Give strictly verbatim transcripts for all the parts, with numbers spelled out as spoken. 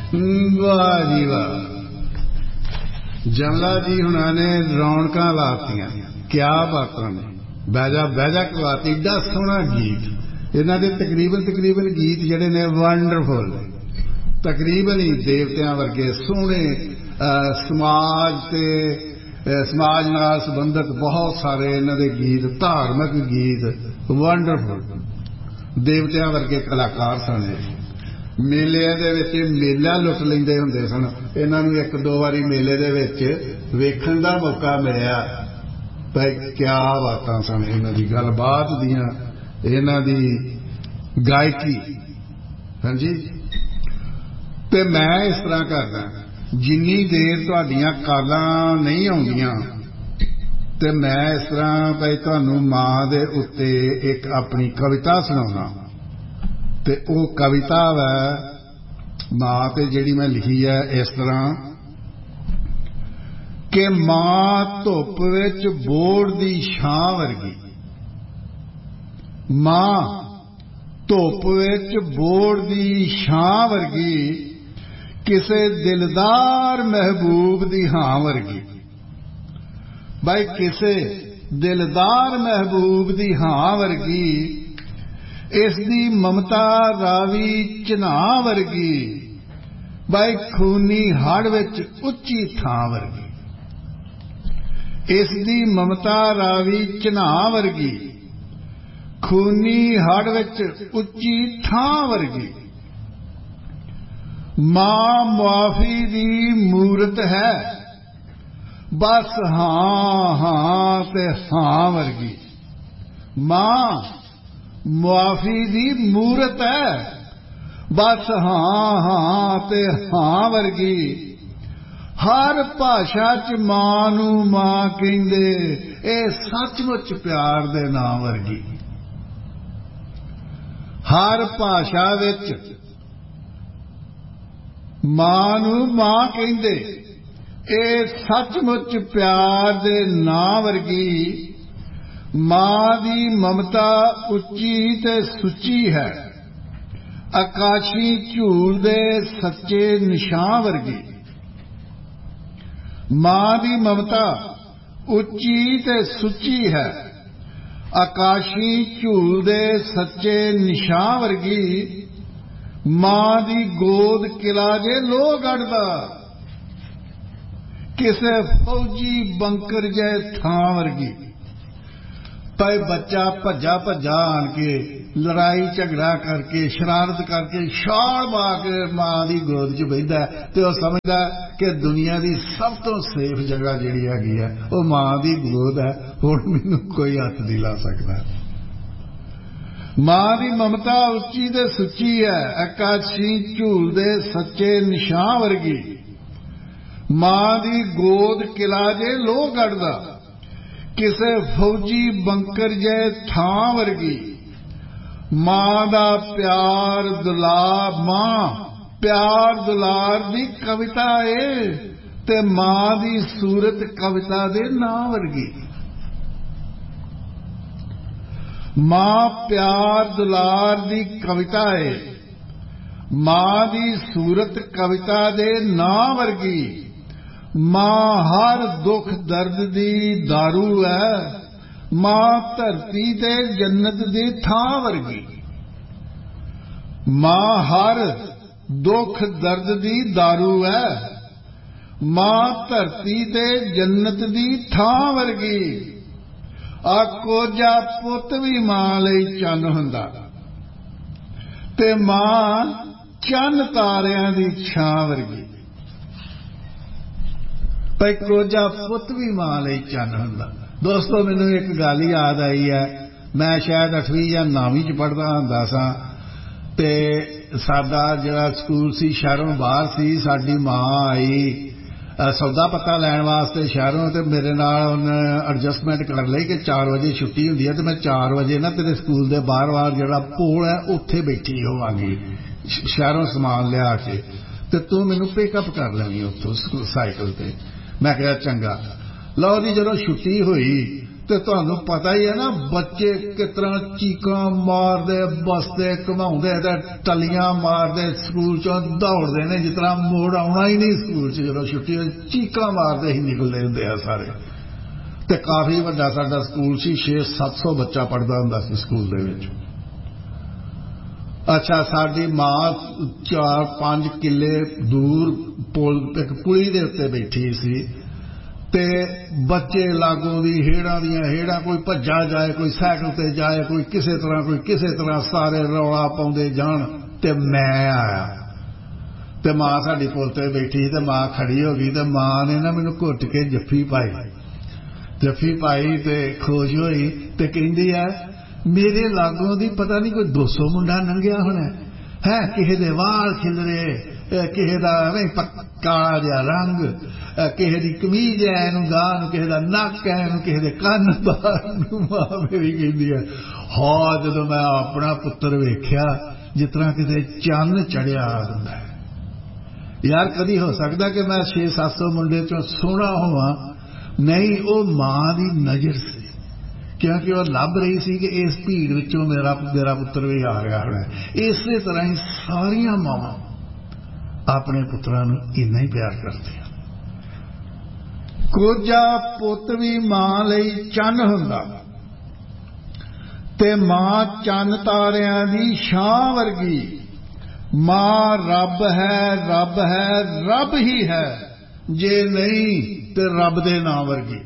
वाह जी वाह। जमला जी हुणा ने रौनकां लातियां, क्या बातां ने। बैजा बैजा करवाती, एडा सोहना गीत। इन्हां दे तकरीबन तकरीबन गीत जिहड़े ने वंडरफुल, तकरीबन ही देवतियां वर्गे सोहने। समाज ते समाज नाल संबंधित बहुत सारे इन्हां दे गीत, धार्मिक गीत वंडरफुल। देवतियां वर्गे कलाकार सन। मेलिਆਂ ਦੇ ਵਿੱਚ ਮੇਲਾ ਲੁੱਟ ਲੈਂਦੇ ਹੁੰਦੇ ਸਨ। ਇਹਨਾਂ ਨੂੰ ਇੱਕ ਦੋ ਵਾਰੀ ਮੇਲੇ ਦੇ ਵਿੱਚ ਵੇਖਣ ਦਾ ਮੌਕਾ ਮਿਲਿਆ। ਭਾਈ ਕਿਆ ਬਾਤਾਂ ਸਨ ਇਹਨਾਂ ਦੀ, ਗੱਲਬਾਤ ਦੀਆਂ, ਇਹਨਾਂ ਦੀ ਗਾਇਕੀ। ਹਾਂਜੀ। ਤੇ ਮੈਂ ਇਸ ਤਰ੍ਹਾਂ ਕਰਦਾ, ਜਿੰਨੀ ਦੇਰ ਤੁਹਾਡੀਆਂ ਕਾਲਾਂ ਨਹੀਂ ਆਉਂਦੀਆਂ ਤੇ ਮੈਂ ਇਸ ਤਰ੍ਹਾਂ ਭਾਈ ਤੁਹਾਨੂੰ ਮਾਂ ਦੇ ਉੱਤੇ ਇੱਕ ਆਪਣੀ ਕਵਿਤਾ ਸੁਣਾਉਣਾ। ਤੇ ਉਹ ਕਵਿਤਾ ਵੈ ਮਾਂ ਤੇ ਜਿਹੜੀ ਮੈਂ ਲਿਖੀ ਹੈ ਇਸ ਤਰ੍ਹਾਂ ਕਿ ਮਾਂ ਧੁੱਪ ਵਿੱਚ ਬੋੜ ਦੀ ਛਾਂ ਵਰਗੀ। ਮਾਂ ਧੁੱਪ ਵਿੱਚ ਬੋੜ ਦੀ ਛਾਂ ਵਰਗੀ, ਕਿਸੇ ਦਿਲਦਾਰ ਮਹਿਬੂਬ ਦੀ ਹਾਂ ਵਰਗੀ। ਬਾਈ ਕਿਸੇ ਦਿਲਦਾਰ ਮਹਿਬੂਬ ਦੀ ਹਾਂ ਵਰਗੀ, ਇਸ ਦੀ ਮਮਤਾ ਰਾਵੀ ਝਨਾਹ ਵਰਗੀ। ਬਾਈ ਖੂਨੀ ਹੜ ਵਿੱਚ ਉੱਚੀ ਥਾਂ ਵਰਗੀ। ਇਸ ਦੀ ਮਮਤਾ ਰਾਵੀ ਝਨਾਹ ਵਰਗੀ, ਖੂਨੀ ਹੜ ਵਿੱਚ ਉੱਚੀ ਥਾਂ ਵਰਗੀ। ਮਾਂ ਮੁਆਫੀ ਦੀ ਮੂਰਤ ਹੈ, ਬਸ ਹਾਂ ਹਾਂ ਤੇ ਹਾਂ ਵਰਗੀ। ਮਾਂ ਮੁਆਫੀ ਦੀ ਮੂਰਤ ਹੈ, ਬਸ ਹਾਂ ਹਾਂ ਤੇ ਹਾਂ ਵਰਗੀ। ਹਰ ਭਾਸ਼ਾ ਚ ਮਾਂ ਨੂੰ ਮਾਂ ਕਹਿੰਦੇ, ਇਹ ਸੱਚਮੁੱਚ ਪਿਆਰ ਦੇ ਨਾਂ ਵਰਗੀ। ਹਰ ਭਾਸ਼ਾ ਵਿੱਚ ਮਾਂ ਨੂੰ ਮਾਂ ਕਹਿੰਦੇ, ਇਹ ਸੱਚਮੁੱਚ ਪਿਆਰ ਦੇ ਨਾਂ ਵਰਗੀ। ਮਾਂ ਦੀ ਮਮਤਾ ਉੱਚੀ ਤੇ ਸੁੱਚੀ ਹੈ, ਆਕਾਸ਼ੀ ਝੂਲ ਦੇ ਸੱਚੇ ਨਿਸ਼ਾਨ ਵਰਗੀ। ਮਾਂ ਦੀ ਮਮਤਾ ਉੱਚੀ ਤੇ ਸੁੱਚੀ ਹੈ, ਆਕਾਸ਼ੀ ਝੂਲ ਦੇ ਸੱਚੇ ਨਿਸ਼ਾਨ ਵਰਗੀ। ਮਾਂ ਦੀ ਗੋਦ ਕਿਲਾ ਜੇ ਲੋਹ ਗੜਦਾ, ਕਿਸੇ ਫੌਜੀ ਬੰਕਰ ਜੈ ਥਾਂ ਵਰਗੀ। ਭਾਈ ਬੱਚਾ ਭੱਜਾ ਭੱਜਾ ਆਣ ਕੇ ਲੜਾਈ ਝਗੜਾ ਕਰਕੇ ਸ਼ਰਾਰਤ ਕਰਕੇ ਛਾਲ ਮਾਰ ਕੇ ਮਾਂ ਦੀ ਗੋਦ 'ਚ ਬਹਿੰਦਾ ਤੇ ਉਹ ਸਮਝਦਾ ਕਿ ਦੁਨੀਆ ਦੀ ਸਭ ਤੋਂ ਸੇਫ ਜਗ੍ਹਾ ਜਿਹੜੀ ਹੈਗੀ ਹੈ ਉਹ ਮਾਂ ਦੀ ਗੋਦ ਹੈ। ਹੁਣ ਮੈਨੂੰ ਕੋਈ ਹੱਥ ਨਹੀਂ ਲਾ ਸਕਦਾ। ਮਾਂ ਦੀ ਮਮਤਾ ਉੱਚੀ ਤੇ ਸੁੱਚੀ ਹੈ, ਆਕਾਸ਼ੀ ਝੂਲ ਦੇ ਸੱਚੇ ਨਿਸ਼ਾਨ ਵਰਗੀ। ਮਾਂ ਦੀ ਗੋਦ ਕਿਲਾ ਜੇ ਲੋਹ ਗੜਦਾ, ਕਿਸੇ ਫੌਜੀ ਬੰਕਰ ਜੈ ਥਾਂ ਵਰਗੀ। ਮਾਂ ਦਾ ਪਿਆਰ ਦੁਲਾਰ, ਮਾਂ ਪਿਆਰ ਦੁਲਾਰ ਦੀ ਕਵਿਤਾ ਏ ਤੇ ਮਾਂ ਦੀ ਸੂਰਤ ਕਵਿਤਾ ਦੇ ਨਾਂ ਵਰਗੀ। ਮਾਂ ਪਿਆਰ ਦੁਲਾਰ ਦੀ ਕਵਿਤਾ ਏ, ਮਾਂ ਦੀ ਸੂਰਤ ਕਵਿਤਾ ਦੇ ਨਾਂ ਵਰਗੀ। ਮਾਂ ਹਰ ਦੁੱਖ ਦਰਦ ਦੀ ਦਾਰੂ ਹੈ, ਮਾਂ ਧਰਤੀ ਤੇ ਜੰਨਤ ਦੀ ਥਾਂ ਵਰਗੀ। ਮਾਂ ਹਰ ਦੁੱਖ ਦਰਦ ਦੀ ਦਾਰੂ ਹੈ, ਮਾਂ ਧਰਤੀ ਤੇ ਜੰਨਤ ਦੀ ਥਾਂ ਵਰਗੀ। ਆ ਕੋਝਾ ਪੁੱਤ ਵੀ ਮਾਂ ਲਈ ਚੰਨ ਹੁੰਦਾ ਤੇ ਮਾਂ ਚੰਨ ਤਾਰਿਆਂ ਦੀ ਛਾਂ ਵਰਗੀ। ਭਾਈ ਕੋਝਾ ਪੁੱਤ ਵੀ ਮਾਂ ਲਈ ਚੰਨ ਹੁੰਦਾ। ਦੋਸਤੋ ਮੈਨੂੰ ਇੱਕ ਗੱਲ ਯਾਦ ਆਈ ਹੈ। ਮੈਂ ਸ਼ਾਇਦ ਅੱਠਵੀਂ ਜਾਂ ਨੌਵੀਂ 'ਚ ਪੜ੍ਹਦਾ ਹੁੰਦਾ ਸਾਂ ਤੇ ਸਾਡਾ ਜਿਹੜਾ ਸਕੂਲ ਸੀ ਸ਼ਹਿਰੋਂ ਬਾਹਰ ਸੀ। ਸਾਡੀ ਮਾਂ ਆਈ ਸੌਦਾ ਪੱਤਾ ਲੈਣ ਵਾਸਤੇ ਸ਼ਹਿਰੋਂ ਤੇ ਮੇਰੇ ਨਾਲ ਉਹਨੇ ਐਡਜਸਟਮੈਂਟ ਕਰ ਲਈ ਕਿ ਚਾਰ ਵਜੇ ਛੁੱਟੀ ਹੁੰਦੀ ਹੈ ਤੇ ਮੈਂ ਚਾਰ ਵਜੇ ਨਾ ਤੇਰੇ ਸਕੂਲ ਦੇ ਬਾਹਰ ਬਾਹਰ ਜਿਹੜਾ ਪੋਲ ਹੈ ਉੱਥੇ ਬੈਠੀ ਹੋਵਾਂਗੀ ਸ਼ਹਿਰੋਂ ਸਮਾਨ ਲਿਆ ਕੇ ਤੇ ਤੂੰ ਮੈਨੂੰ ਪਿਕਅਪ ਕਰ ਲੈਣੀ ਉੱਥੋਂ ਸਾਈਕਲ ਤੇ। ਮੈਂ ਕਿਹਾ ਚੰਗਾ। ਲਓ ਜੀ ਜਦੋਂ ਛੁੱਟੀ ਹੋਈ ਤੇ ਤੁਹਾਨੂੰ ਪਤਾ ਹੀ ਹੈ ਨਾ ਬੱਚੇ ਕਿਸ ਤਰ੍ਹਾਂ ਚੀਕਾਂ ਮਾਰਦੇ ਬਸਦੇ ਘੁਮਾਉਂਦੇ ਤੇ ਟੱਲੀਆਂ ਮਾਰਦੇ ਸਕੂਲ ਚੋਂ ਦੌੜਦੇ ਨੇ ਜਿਸ ਤਰ੍ਹਾਂ ਮੋੜ ਆਉਣਾ ਹੀ ਨਹੀਂ ਸਕੂਲ 'ਚ ਜਦੋਂ ਛੁੱਟੀ ਹੋਈ ਚੀਕਾਂ ਮਾਰਦੇ ਹੀ ਨਿਕਲਦੇ ਹੁੰਦੇ ਆ ਸਾਰੇ। ਤੇ ਕਾਫੀ ਵੱਡਾ ਸਾਡਾ ਸਕੂਲ ਸੀ, ਛੇ ਸੱਤ ਸੌ ਬੱਚਾ ਪੜ੍ਹਦਾ ਹੁੰਦਾ ਸੀ ਸਕੂਲ ਦੇ ਵਿੱਚ। ਅੱਛਾ, ਸਾਡੀ ਮਾਂ ਚਾਰ ਪੰਜ ਕਿੱਲੇ ਦੂਰ ਪੁਲ ਇੱਕ ਪੁਲੀ ਦੇ ਉੱਤੇ ਬੈਠੀ ਸੀ ਤੇ ਬੱਚੇ ਲਾਗੋਂ ਦੀ ਹੇੜਾਂ ਦੀਆਂ ਹੇੜਾਂ, ਕੋਈ ਭੱਜਾ ਜਾਏ, ਕੋਈ ਸਾਈਕਲ ਤੇ ਜਾਏ, ਕੋਈ ਕਿਸੇ ਤਰ੍ਹਾਂ ਕੋਈ ਕਿਸੇ ਤਰ੍ਹਾਂ, ਸਾਰੇ ਰੌਲਾ ਪਾਉਂਦੇ ਜਾਣ। ਤੇ ਮੈਂ ਆਇਆ ਤੇ ਮਾਂ ਸਾਡੀ ਪੁਲ ਤੇ ਬੈਠੀ ਤੇ ਮਾਂ ਖੜੀ ਹੋ ਗਈ ਤੇ ਮਾਂ ਨੇ ਨਾ ਮੈਨੂੰ ਘੁੱਟ ਕੇ ਜੱਫੀ ਪਾਈ। ਜੱਫੀ ਪਾਈ ਤੇ ਖੁਸ਼ ਹੋਈ ਤੇ ਕਹਿੰਦੀ ਹੈ ਮੇਰੇ ਲਾਗੋਂ ਦੀ ਪਤਾ ਨਹੀਂ ਕੋਈ ਦੋ ਸੌ ਮੁੰਡਾ ਲੰਘਿਆ ਹੋਣਾ ਹੈ, ਕਿਸੇ ਦੇ ਵਾਲ ਖਿਲਰੇ, ਕਿਸੇ ਦਾ ਐਵੇਂ ਕਾਲਾ ਜਿਹਾ ਰੰਗ, ਕਿਸੇ ਦੀ ਕਮੀਜ਼ ਹੈ ਇਹਨੂੰ ਗਾਹ ਨੂੰ, ਕਿਸੇ ਦਾ ਨੱਕ ਹੈ ਇਹਨੂੰ, ਕਿਸੇ ਦੇ ਕੰਨ ਬਾਹਰ ਨੂੰ। ਮਾਂ ਮੇਰੀ ਕਹਿੰਦੀ ਹੈ ਹਾਂ ਜਦੋਂ ਮੈਂ ਆਪਣਾ ਪੁੱਤਰ ਵੇਖਿਆ ਜਿਸ ਤਰ੍ਹਾਂ ਕਿਤੇ ਚੰਨ ਚੜਿਆ ਹੁੰਦਾ ਹੈ। ਯਾਰ ਕਦੀ ਹੋ ਸਕਦਾ ਕਿ ਮੈਂ ਛੇ ਸੱਤ ਸੌ ਮੁੰਡੇ ਚੋਂ ਸੋਹਣਾ ਹੋਵਾਂ? ਨਹੀਂ, ਉਹ ਮਾਂ ਦੀ ਨਜ਼ਰ ਸੀ, ਕਿਉਂਕਿ ਉਹ ਲੱਭ ਰਹੀ ਸੀ ਕਿ ਇਸ ਭੀੜ ਵਿੱਚੋਂ ਮੇਰਾ ਮੇਰਾ ਪੁੱਤਰ ਵੀ ਆ ਰਿਹਾ ਹੋਣਾ। ਇਸੇ ਤਰ੍ਹਾਂ ਹੀ ਸਾਰੀਆਂ ਮਾਵਾਂ ਆਪਣੇ ਪੁੱਤਰਾਂ ਨੂੰ ਇੰਨਾ ਹੀ ਪਿਆਰ ਕਰਦੀਆਂ। ਕੋਝਾ ਪੁੱਤ ਵੀ ਮਾਂ ਲਈ ਚੰਨ ਹੁੰਦਾ ਤੇ ਮਾਂ ਚੰਨ ਤਾਰਿਆਂ ਦੀ ਛਾਂ ਵਰਗੀ। ਮਾਂ ਰੱਬ ਹੈ, ਰੱਬ ਹੈ, ਰੱਬ ਹੀ ਹੈ, ਜੇ ਨਹੀਂ ਤੇ ਰੱਬ ਦੇ ਨਾਂ ਵਰਗੀ।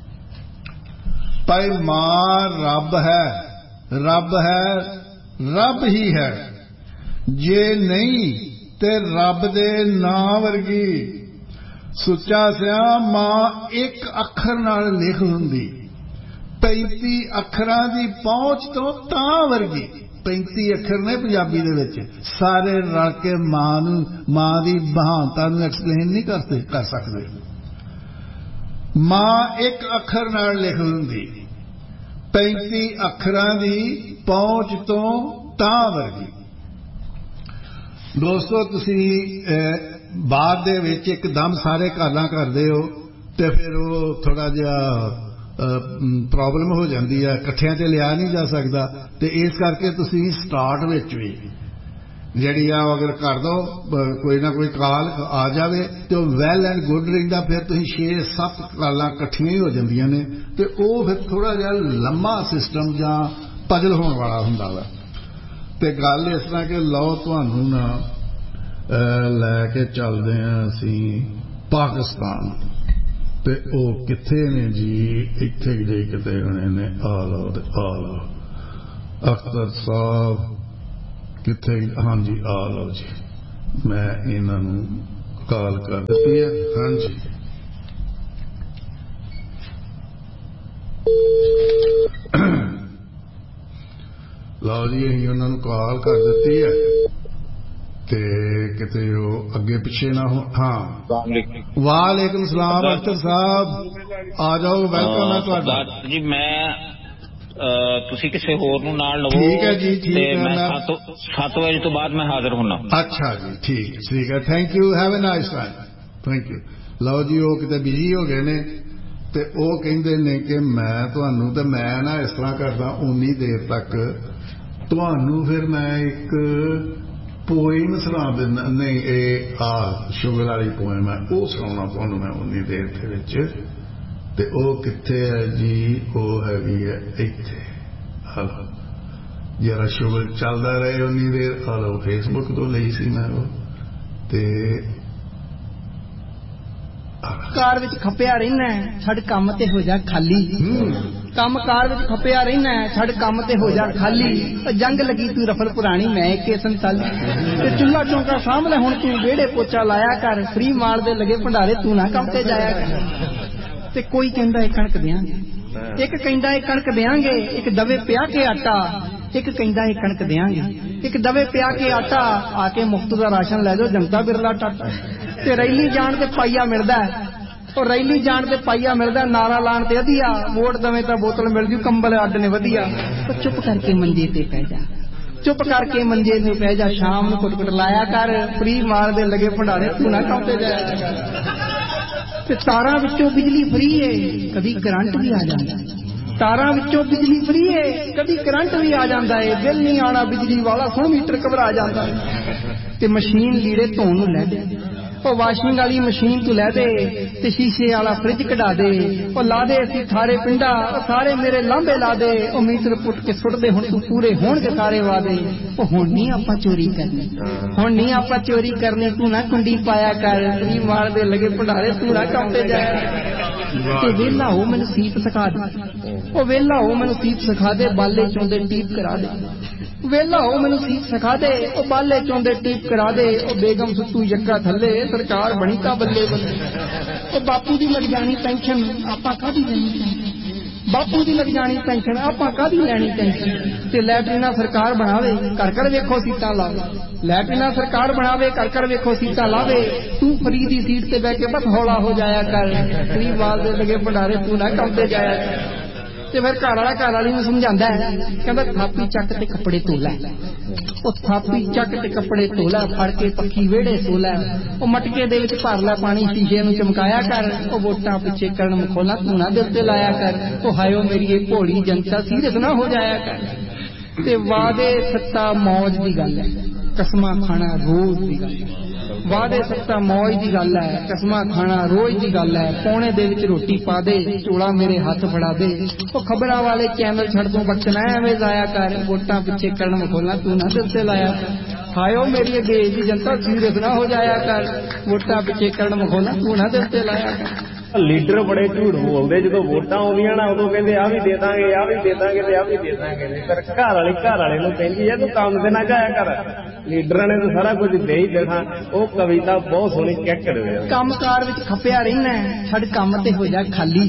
ਭਾਈ ਮਾਂ ਰੱਬ ਹੈ, ਰੱਬ ਹੈ, ਰੱਬ ਹੀ ਹੈ, ਜੇ ਨਹੀਂ ਤੇ ਰੱਬ ਦੇ ਨਾਂ ਵਰਗੀ। ਸੁੱਚਾ ਸਿਆਂ ਮਾਂ ਇੱਕ ਅੱਖਰ ਨਾਲ ਲਿਖ ਹੁੰਦੀ, ਪੈਂਤੀ ਅੱਖਰਾਂ ਦੀ ਪਹੁੰਚ ਤੋਂ ਤਾਂ ਵਰਗੀ। ਪੈਂਤੀ ਅੱਖਰ ਨੇ ਪੰਜਾਬੀ ਦੇ ਵਿੱਚ, ਸਾਰੇ ਰਲ ਕੇ ਮਾਂ ਨੂੰ ਮਾਂ ਦੀ ਮਹਾਨਤਾ ਨੂੰ ਐਕਸਪਲੇਨ ਨਹੀਂ ਕਰਦੇ ਕਰ ਸਕਦੇ। ਮਾਂ ਇੱਕ ਅੱਖਰ ਨਾਲ ਲਿਖ ਹੁੰਦੀ, ਪੈਂਤੀ ਅੱਖਰਾਂ ਦੀ ਪਹੁੰਚ ਤੋਂ ਤਾਂ ਵਰਗੀ। ਦੋਸਤੋ ਤੁਸੀਂ ਬਾਅਦ ਦੇ ਵਿੱਚ ਇੱਕਦਮ ਸਾਰੇ ਗੱਲਾਂ ਕਰਦੇ ਹੋ ਤੇ ਫਿਰ ਉਹ ਥੋੜਾ ਜਿਹਾ ਪ੍ਰੋਬਲਮ ਹੋ ਜਾਂਦੀ ਹੈ, ਇਕੱਠਿਆਂ 'ਤੇ ਲਿਆ ਨਹੀਂ ਜਾ ਸਕਦਾ। ਤੇ ਇਸ ਕਰਕੇ ਤੁਸੀਂ ਸਟਾਰਟ ਵਿੱਚ ਵੀ ਜਿਹੜੀ ਆ ਅਗਰ ਕਰ ਦੋ ਕੋਈ ਨਾ ਕੋਈ ਕਾਲ ਆ ਜਾਵੇ ਤੇ ਉਹ ਵੈਲ ਐਂਡ ਗੁੱਡ ਰਹਿੰਦਾ। ਫਿਰ ਤੁਸੀਂ ਛੇ ਸੱਤ ਕਾਲਾਂ ਇਕੱਠੀਆਂ ਹੀ ਹੋ ਜਾਂਦੀਆਂ ਨੇ ਤੇ ਉਹ ਫਿਰ ਥੋੜਾ ਜਿਹਾ ਲੰਮਾ ਸਿਸਟਮ ਜਾਂ ਪਜ਼ਲ ਹੋਣ ਵਾਲਾ ਹੁੰਦਾ ਵਾ। ਤੇ ਗੱਲ ਇਸ ਤਰ੍ਹਾਂ ਕਿ ਲਓ ਤੁਹਾਨੂੰ ਨਾ ਲੈ ਕੇ ਚੱਲਦੇ ਹਾਂ ਅਸੀਂ ਪਾਕਿਸਤਾਨ। ਤੇ ਉਹ ਕਿੱਥੇ ਨੇ ਜੀ? ਇੱਥੇ ਜੇ ਕਿਤੇ ਹੋਣੇ ਨੇ। ਆ ਲਓ ਤੇ ਆ ਲਓ ਅਖਤਰ ਸਾਹਿਬ ਕਿੱਥੇ? ਹਾਂਜੀ ਆ ਲਓ ਜੀ, ਮੈਂ ਇਹਨਾਂ ਨੂੰ ਕਾਲ ਕਰ ਦਿੱਤੀ ਹੈ। ਹਾਂਜੀ ਲਓ ਜੀ, ਅਸੀਂ ਉਹਨਾਂ ਨੂੰ ਕਾਲ ਕਰ ਦਿੱਤੀ ਹੈ ਤੇ ਕਿਤੇ ਉਹ ਅੱਗੇ ਪਿੱਛੇ ਨਾ ਹੋ। ਹਾਂ, ਵਾਲੇਕੁਮ ਸਲਾਮ ਅਖਤਰ ਸਾਹਿਬ, ਆ ਜਾਓ, ਵੈਲਕਮ ਹੈ ਤੁਹਾਡਾ ਜੀ। ਮੈਂ ਤੁਸੀਂ ਕਿਸੇ ਹੋਰ ਨੂੰ ਨਾਲ ਲਵੋ। ਠੀਕ ਹੈ ਜੀ, ਠੀਕ ਹੈ। ਮੈਂ ਸੱਤ ਵਜੇ ਤੋਂ ਬਾਅਦ ਮੈਂ ਹਾਜ਼ਰ ਹੋਣਾ। ਅੱਛਾ ਜੀ, ਠੀਕ ਠੀਕ ਹੈ। Thank you, have a nice time. Thank you. ਲਓ ਜੀ, ਉਹ ਕਿਤੇ ਬਿਜੀ ਹੋ ਗਏ ਨੇ ਤੇ ਉਹ ਕਹਿੰਦੇ ਨੇ ਕਿ ਮੈਂ ਤੁਹਾਨੂੰ, ਤੇ ਮੈਂ ਨਾ ਇਸ ਤਰ੍ਹਾਂ ਕਰਦਾ ਉਨੀ ਦੇਰ ਤੱਕ ਤੁਹਾਨੂੰ ਫਿਰ ਮੈਂ ਇੱਕ ਪੋਇਮ ਸੁਣਾ ਦਿੰਦਾ। ਨਹੀਂ, ਇਹ ਆ ਸ਼ੁਗਰ ਵਾਲੀ ਪੋਇਮ ਹੈ, ਉਹ ਸੁਣਾਉਣਾ ਤੁਹਾਨੂੰ ਮੈਂ ਉਨੀ ਦੇਰ ਦੇ ਵਿੱਚ। ਤੇ ਉਹ ਕਿੱਥੇ ਹੈ ਜੀ? ਉਹ ਹੈਗੀ ਹੈ ਇੱਥੇ। ਹਲੋ ਜਰਾ ਸ਼ੁਗਰ ਚੱਲਦਾ ਰਹੇ ਉਨੀ ਦੇਰ। ਹਲੋ ਫੇਸਬੁੱਕ ਤੋਂ ਲਈ ਸੀ ਮੈਂ ਉਹ। ਤੇ ਕਾਰ ਵਿੱਚ ਖਪਿਆ ਰਹਿਣਾ, ਛੱਡ ਕੰਮ ਤੇ ਹੋ ਜਾ ਖਾਲੀ। ਕੰਮ ਕਾਰ ਵਿੱਚ ਖਪਿਆ ਰਹਿਣਾ, ਛੱਡ ਕੰਮ ਤੇ ਹੋ ਜਾ ਖਾਲੀ। ਜੰਗ ਲੱਗੀ ਤੂੰ ਰਫਲ ਪੁਰਾਣੀ, ਮੈਂ ਏਕੇ ਸੰਤਾਲੀ। ਤੇ ਚੁੱਲ੍ਹਾ ਚੌਂਕਾ ਸਾਹਮਣੇ ਹੁਣ ਤੂੰ ਵਿਹੜੇ ਪੋਚਾ ਲਾਇਆ ਕਰ। ਫਰੀ ਮਾਲ ਦੇ ਲੱਗੇ ਭੰਡਾਰੇ, ਤੂੰ ਨਾ ਕੰਮ ਤੇ ਜਾਇਆ ਕਰ। ਤੇ ਕੋਈ ਕਹਿੰਦਾ ਇਹ ਕਣਕ ਦਿਆਂਗੇ, ਇੱਕ ਕਹਿੰਦਾ ਇਹ ਕਣਕ ਦਿਆਂਗੇ, ਇੱਕ ਦਵੇ ਪਿਆ ਕੇ ਆਟਾ। ਇੱਕ ਕਹਿੰਦਾ ਇਹ ਕਣਕ ਦਿਆਂਗੇ, ਇੱਕ ਦਵੇ ਪਿਆ ਕੇ ਆਟਾ। ਆ ਕੇ ਮੁਫਤ ਦਾ ਰਾਸ਼ਨ ਲੈ ਜਾਓ, ਜਨਤਾ ਬਿਰਲਾ ਟਾਟਾ। ਤੇ ਰੈਲੀ ਜਾਣ ਤੇ ਪਾਈਆ ਮਿਲਦਾ, ਉਹ ਰੈਲੀ ਜਾਣ ਤੇ ਪਾਈਆ ਮਿਲਦਾ। ਨਾਰਾ ਲਾਉਣ ਤੇ ਵਧੀਆ, ਵੋਟ ਦਵੇਂ ਤਾਂ ਬੋਤਲ ਮਿਲ ਜੂ, ਕੰਬਲ ਅੱਡ ਨੇ ਵਧੀਆ। ਉਹ ਚੁੱਪ ਕਰਕੇ ਮੰਜੇ ਤੇ ਪੈ ਜਾ, ਚੁੱਪ ਕਰਕੇ ਮੰਜੇ ਤੇ ਪੈ ਜਾ। ਸ਼ਾਮ ਨੂੰ ਕੁੱਟ ਕੁੱਟ ਲਾਇਆ ਕਰ, ਫਰੀ ਮਾਲ ਦੇ ਲੱਗੇ ਭੰਡਾਰੇ, ਤੂੰ ਨਾ ਕੰਮ ਤੇ ਜਾਇਆ। ਤੇ ਤਾਰਾਂ ਵਿੱਚੋਂ ਬਿਜਲੀ ਫਰੀ ਏ, ਕਦੀ ਕਰੰਟ ਵੀ ਆ ਜਾਂਦਾ। ਤਾਰਾਂ ਵਿੱਚੋਂ ਬਿਜਲੀ ਫਰੀ ਏ, ਕਦੀ ਕਰੰਟ ਵੀ ਆ ਜਾਂਦਾ ਏ, ਬਿੱਲ ਨਹੀਂ ਆਣਾ ਬਿਜਲੀ ਵਾਲਾ, ਸੌ ਮੀਟਰ ਘਬਰਾ ਜਾਂਦਾ ਏ। ਤੇ ਮਸ਼ੀਨ ਲੀੜੇ ਧੋਣ ਨੂੰ ਲੈ ਦੇ, ਉਹ ਵਾਸ਼ਿੰਗ ਵਾਲੀ ਮਸ਼ੀਨ ਤੂੰ ਲੈ ਦੇ, ਤੇ ਸ਼ੀਸ਼ੇ ਵਾਲਾ ਫਰਿੱਜ ਕਢਾ ਦੇ, ਉਹ ਲਾ ਦੇ ਅਸੀਂ ਥਾਰੇ ਪਿੰਡਾ, ਉਹ ਸਾਰੇ ਮੇਰੇ ਲਾਂਬੇ ਲਾ ਦੇ, ਉਹ ਮੀਟਰ ਪੁੱਟ ਕੇ ਸੁੱਟ ਦੇ, ਹੁਣ ਤੂੰ ਪੂਰੇ ਹੋਣਗੇ ਸਾਰੇ ਵਾਦੇ। ਉਹ ਹੁਣ ਨਹੀਂ ਆਪਾਂ ਚੋਰੀ ਕਰਨੀ, ਹੁਣ ਨਹੀਂ ਆਪਾਂ ਚੋਰੀ ਕਰਨੀ, ਤੂੰ ਨਾ ਕੁੰਡੀ ਪਾਇਆ ਕਰ, ਤੂੰ ਮਾਰ ਦੇ ਲਗੇ ਭੰਡਾਰੇ, ਤੂੰ ਨਾ ਕੰਮ ਤੇ ਜਾਇਆ। ਤੇ ਵੇਲਾ ਉਹ ਮੈਨੂੰ ਸੀਪ ਸਿਖਾ ਦੇ, ਉਹ ਵੇਲਾ ਉਹ ਮੈਨੂੰ ਸੀਪ ਸਿਖਾ ਦੇ, ਬਾਲੇ ਚੋਂਦੇ ਟੀਪ ਕਰਾ ਦੇ, ਵੇਲਾ ਉਹ ਮੈਨੂੰ ਸੀਪ ਸਿਖਾ ਦੇ, ਉਹ ਬਾਲੇ ਚੋਂਦੇ ਟੀਪ ਕਰਾ ਦੇ, ਉਹ ਬੇਗਮ ਸੁੱਤੂ ਯੱਕਾ ਥੱਲੇ, ਸਰਕਾਰ ਬਣੀ ਤਾਂ ਬੱਲੇ ਬੱਲੇ। ਉਹ ਬਾਪੂ ਦੀ ਲੱਗ ਜਾਣੀ ਪੈਨਸ਼ਨ, ਆਪਾਂ ਕਾਹਦੀ ਲੈਣੀ ਪੈਨਸ਼ਨ, ਬਾਪੂ ਦੀ ਲੱਗ ਜਾਣੀ ਪੈਨਸ਼ਨ, ਆਪਾਂ ਕਾਹਦੀ ਲੈਣੀ ਟੈਨਸ਼ਨ। ਤੇ ਲੈਟਰੀਨਾ ਸਰਕਾਰ ਬਣਾਵੇ, ਘਰ ਘਰ ਵੇਖੋ ਸੀਟਾਂ ਲਾਵੇ, ਲੈਟਰੀਨਾ ਸਰਕਾਰ ਬਣਾਵੇ, ਘਰ ਘਰ ਵੇਖੋ ਸੀਟਾਂ ਲਾਵੇ, ਤੂੰ ਫਰੀ ਦੀ ਸੀਟ ਤੇ ਬਹਿ ਕੇ ਬਸ ਹੌਲਾ ਹੋ ਜਾਇਆ ਕਰ, ਗਰੀਬ ਵਾਲ ਦੇ ਲਗੇ ਭੰਡਾਰੇ, ਤੂੰ ਨਾ ਕੰਮ ਤੇ ਜਾਇਆ ਕਰ। ਤੇ ਫਿਰ ਘਰ ਵਾਲਾ ਘਰ ਵਾਲੀ ਨੂੰ ਸਮਝਾਉਂਦਾ ਹੈ, ਕਹਿੰਦਾ ਥਾਪੀ ਚੱਕ ਤੇ ਕੱਪੜੇ ਧੋ ਲੈ, ਉਹ ਥਾਪੀ ਚੱਕ ਤੇ ਕੱਪੜੇ ਧੋ ਲੈ, ਫੜ ਕੇ ਪੱਖੀ ਵਿਹੜੇ ਸੋ ਲੈ, ਉਹ ਮਟਕੇ ਦੇ ਵਿੱਚ ਭਰ ਲੈ ਪਾਣੀ, ਸ਼ੀਸ਼ੇ ਨੂੰ ਚਮਕਾਇਆ ਕਰ, ਉਹ ਵੋਟਾਂ ਪਿੱਛੇ ਕਰਨ ਮਖੌਲਾ ਤੂੰ ਨਾ ਦਿਲ ਤੇ ਲਾਇਆ ਕਰ, ਉਹ ਹਾਇਓ ਮੇਰੀ ਇਹ ਭੋਲੀ ਜਨਤਾ ਸੀਰੀਅਸ ਨਾ ਹੋ ਜਾਇਆ ਕਰ। ਤੇ ਵਾਦੇ ਸੱਤਾ ਮੌਜ ਦੀ ਗੱਲ ਹੈ, ਕਸਮਾਂ ਖਾਣਾ ਰੋਜ਼ ਦੀ ਗੱਲ ਹੈ, ਵਾਦੇ ਸੱਤਾ ਮੌਜ ਦੀ ਗੱਲ ਹੈ, ਕਸਮਾਂ ਖਾਣਾ ਰੋਜ਼ ਦੀ ਗੱਲ ਹੈ, ਪੌਣੇ ਦੇ ਵਿੱਚ ਰੋਟੀ ਪਾ ਦੇ, ਚੋਲਾ ਮੇਰੇ ਹੱਥ ਫੜਾ ਦੇ, ਉਹ ਖਬਰਾਂ ਵਾਲੇ ਚੈਨਲ ਛੱਡ ਦੂੰ, ਬਖਸ਼ਣਾ ਐਵੇਂ ਜਾਇਆ ਕਰ, ਵੋਟਾਂ ਪਿੱਛੇ ਕਰਨ ਮਖੌਲਾ ਤੂੰ ਨਾ ਦਿਲ ਤੇ ਲਾਇਆ ਕਰ। ਹਾਇਓ ਮੇਰੀ ਦੇਸ਼ ਦੀ ਜਨਤਾ ਸੀਰੀਅਸ ਨਾ ਹੋ ਜਾਇਆ ਕਰ, ਵੋਟਾਂ ਪਿੱਛੇ ਕਰਨ ਮਖੌਲਾ ਤੂੰ ਨਾ ਦਿਲ ਤੇ ਲਾਇਆ ਕਰ। ਲੀਡਰ ਬੜੇ ਝੂਠ ਬੋਲਦੇ, ਜਦੋਂ ਵੋਟਾਂ ਆਉਂਦੀਆਂ ਨਾ ਉਦੋਂ ਕਹਿੰਦੇ ਆ ਵੀ ਦੇ ਦਾਂਗੇ, ਆ ਵੀ ਦੇ ਦਾਂਗੇ, ਤੇ ਆ ਵੀ ਦੇ ਦਾਂਗੇ, ਪਰ ਘਰ ਵਾਲੀ ਘਰ ਵਾਲੇ ਨੂੰ ਕਹਿੰਦੀ ਹੈ ਤੂੰ ਕੰਮ ਤੇ ਨਾ ਜਾਇਆ ਕਰ, ਲੀਡਰਾਂ ਨੇ ਤਾਂ ਸਾਰਾ ਕੁਝ ਦੇ ਹੀ ਦੇਣਾ। ਉਹ ਕਵਿਤਾ ਬਹੁਤ ਸੋਹਣੀ ਕਿੱਕੜ ਹੋਇਆ, ਕੰਮਕਾਰ ਵਿੱਚ ਖਪਿਆ ਰਹਿਣਾ, ਛੱਡ ਕੰਮ ਤੇ ਹੋ ਜਾ ਖਾਲੀ,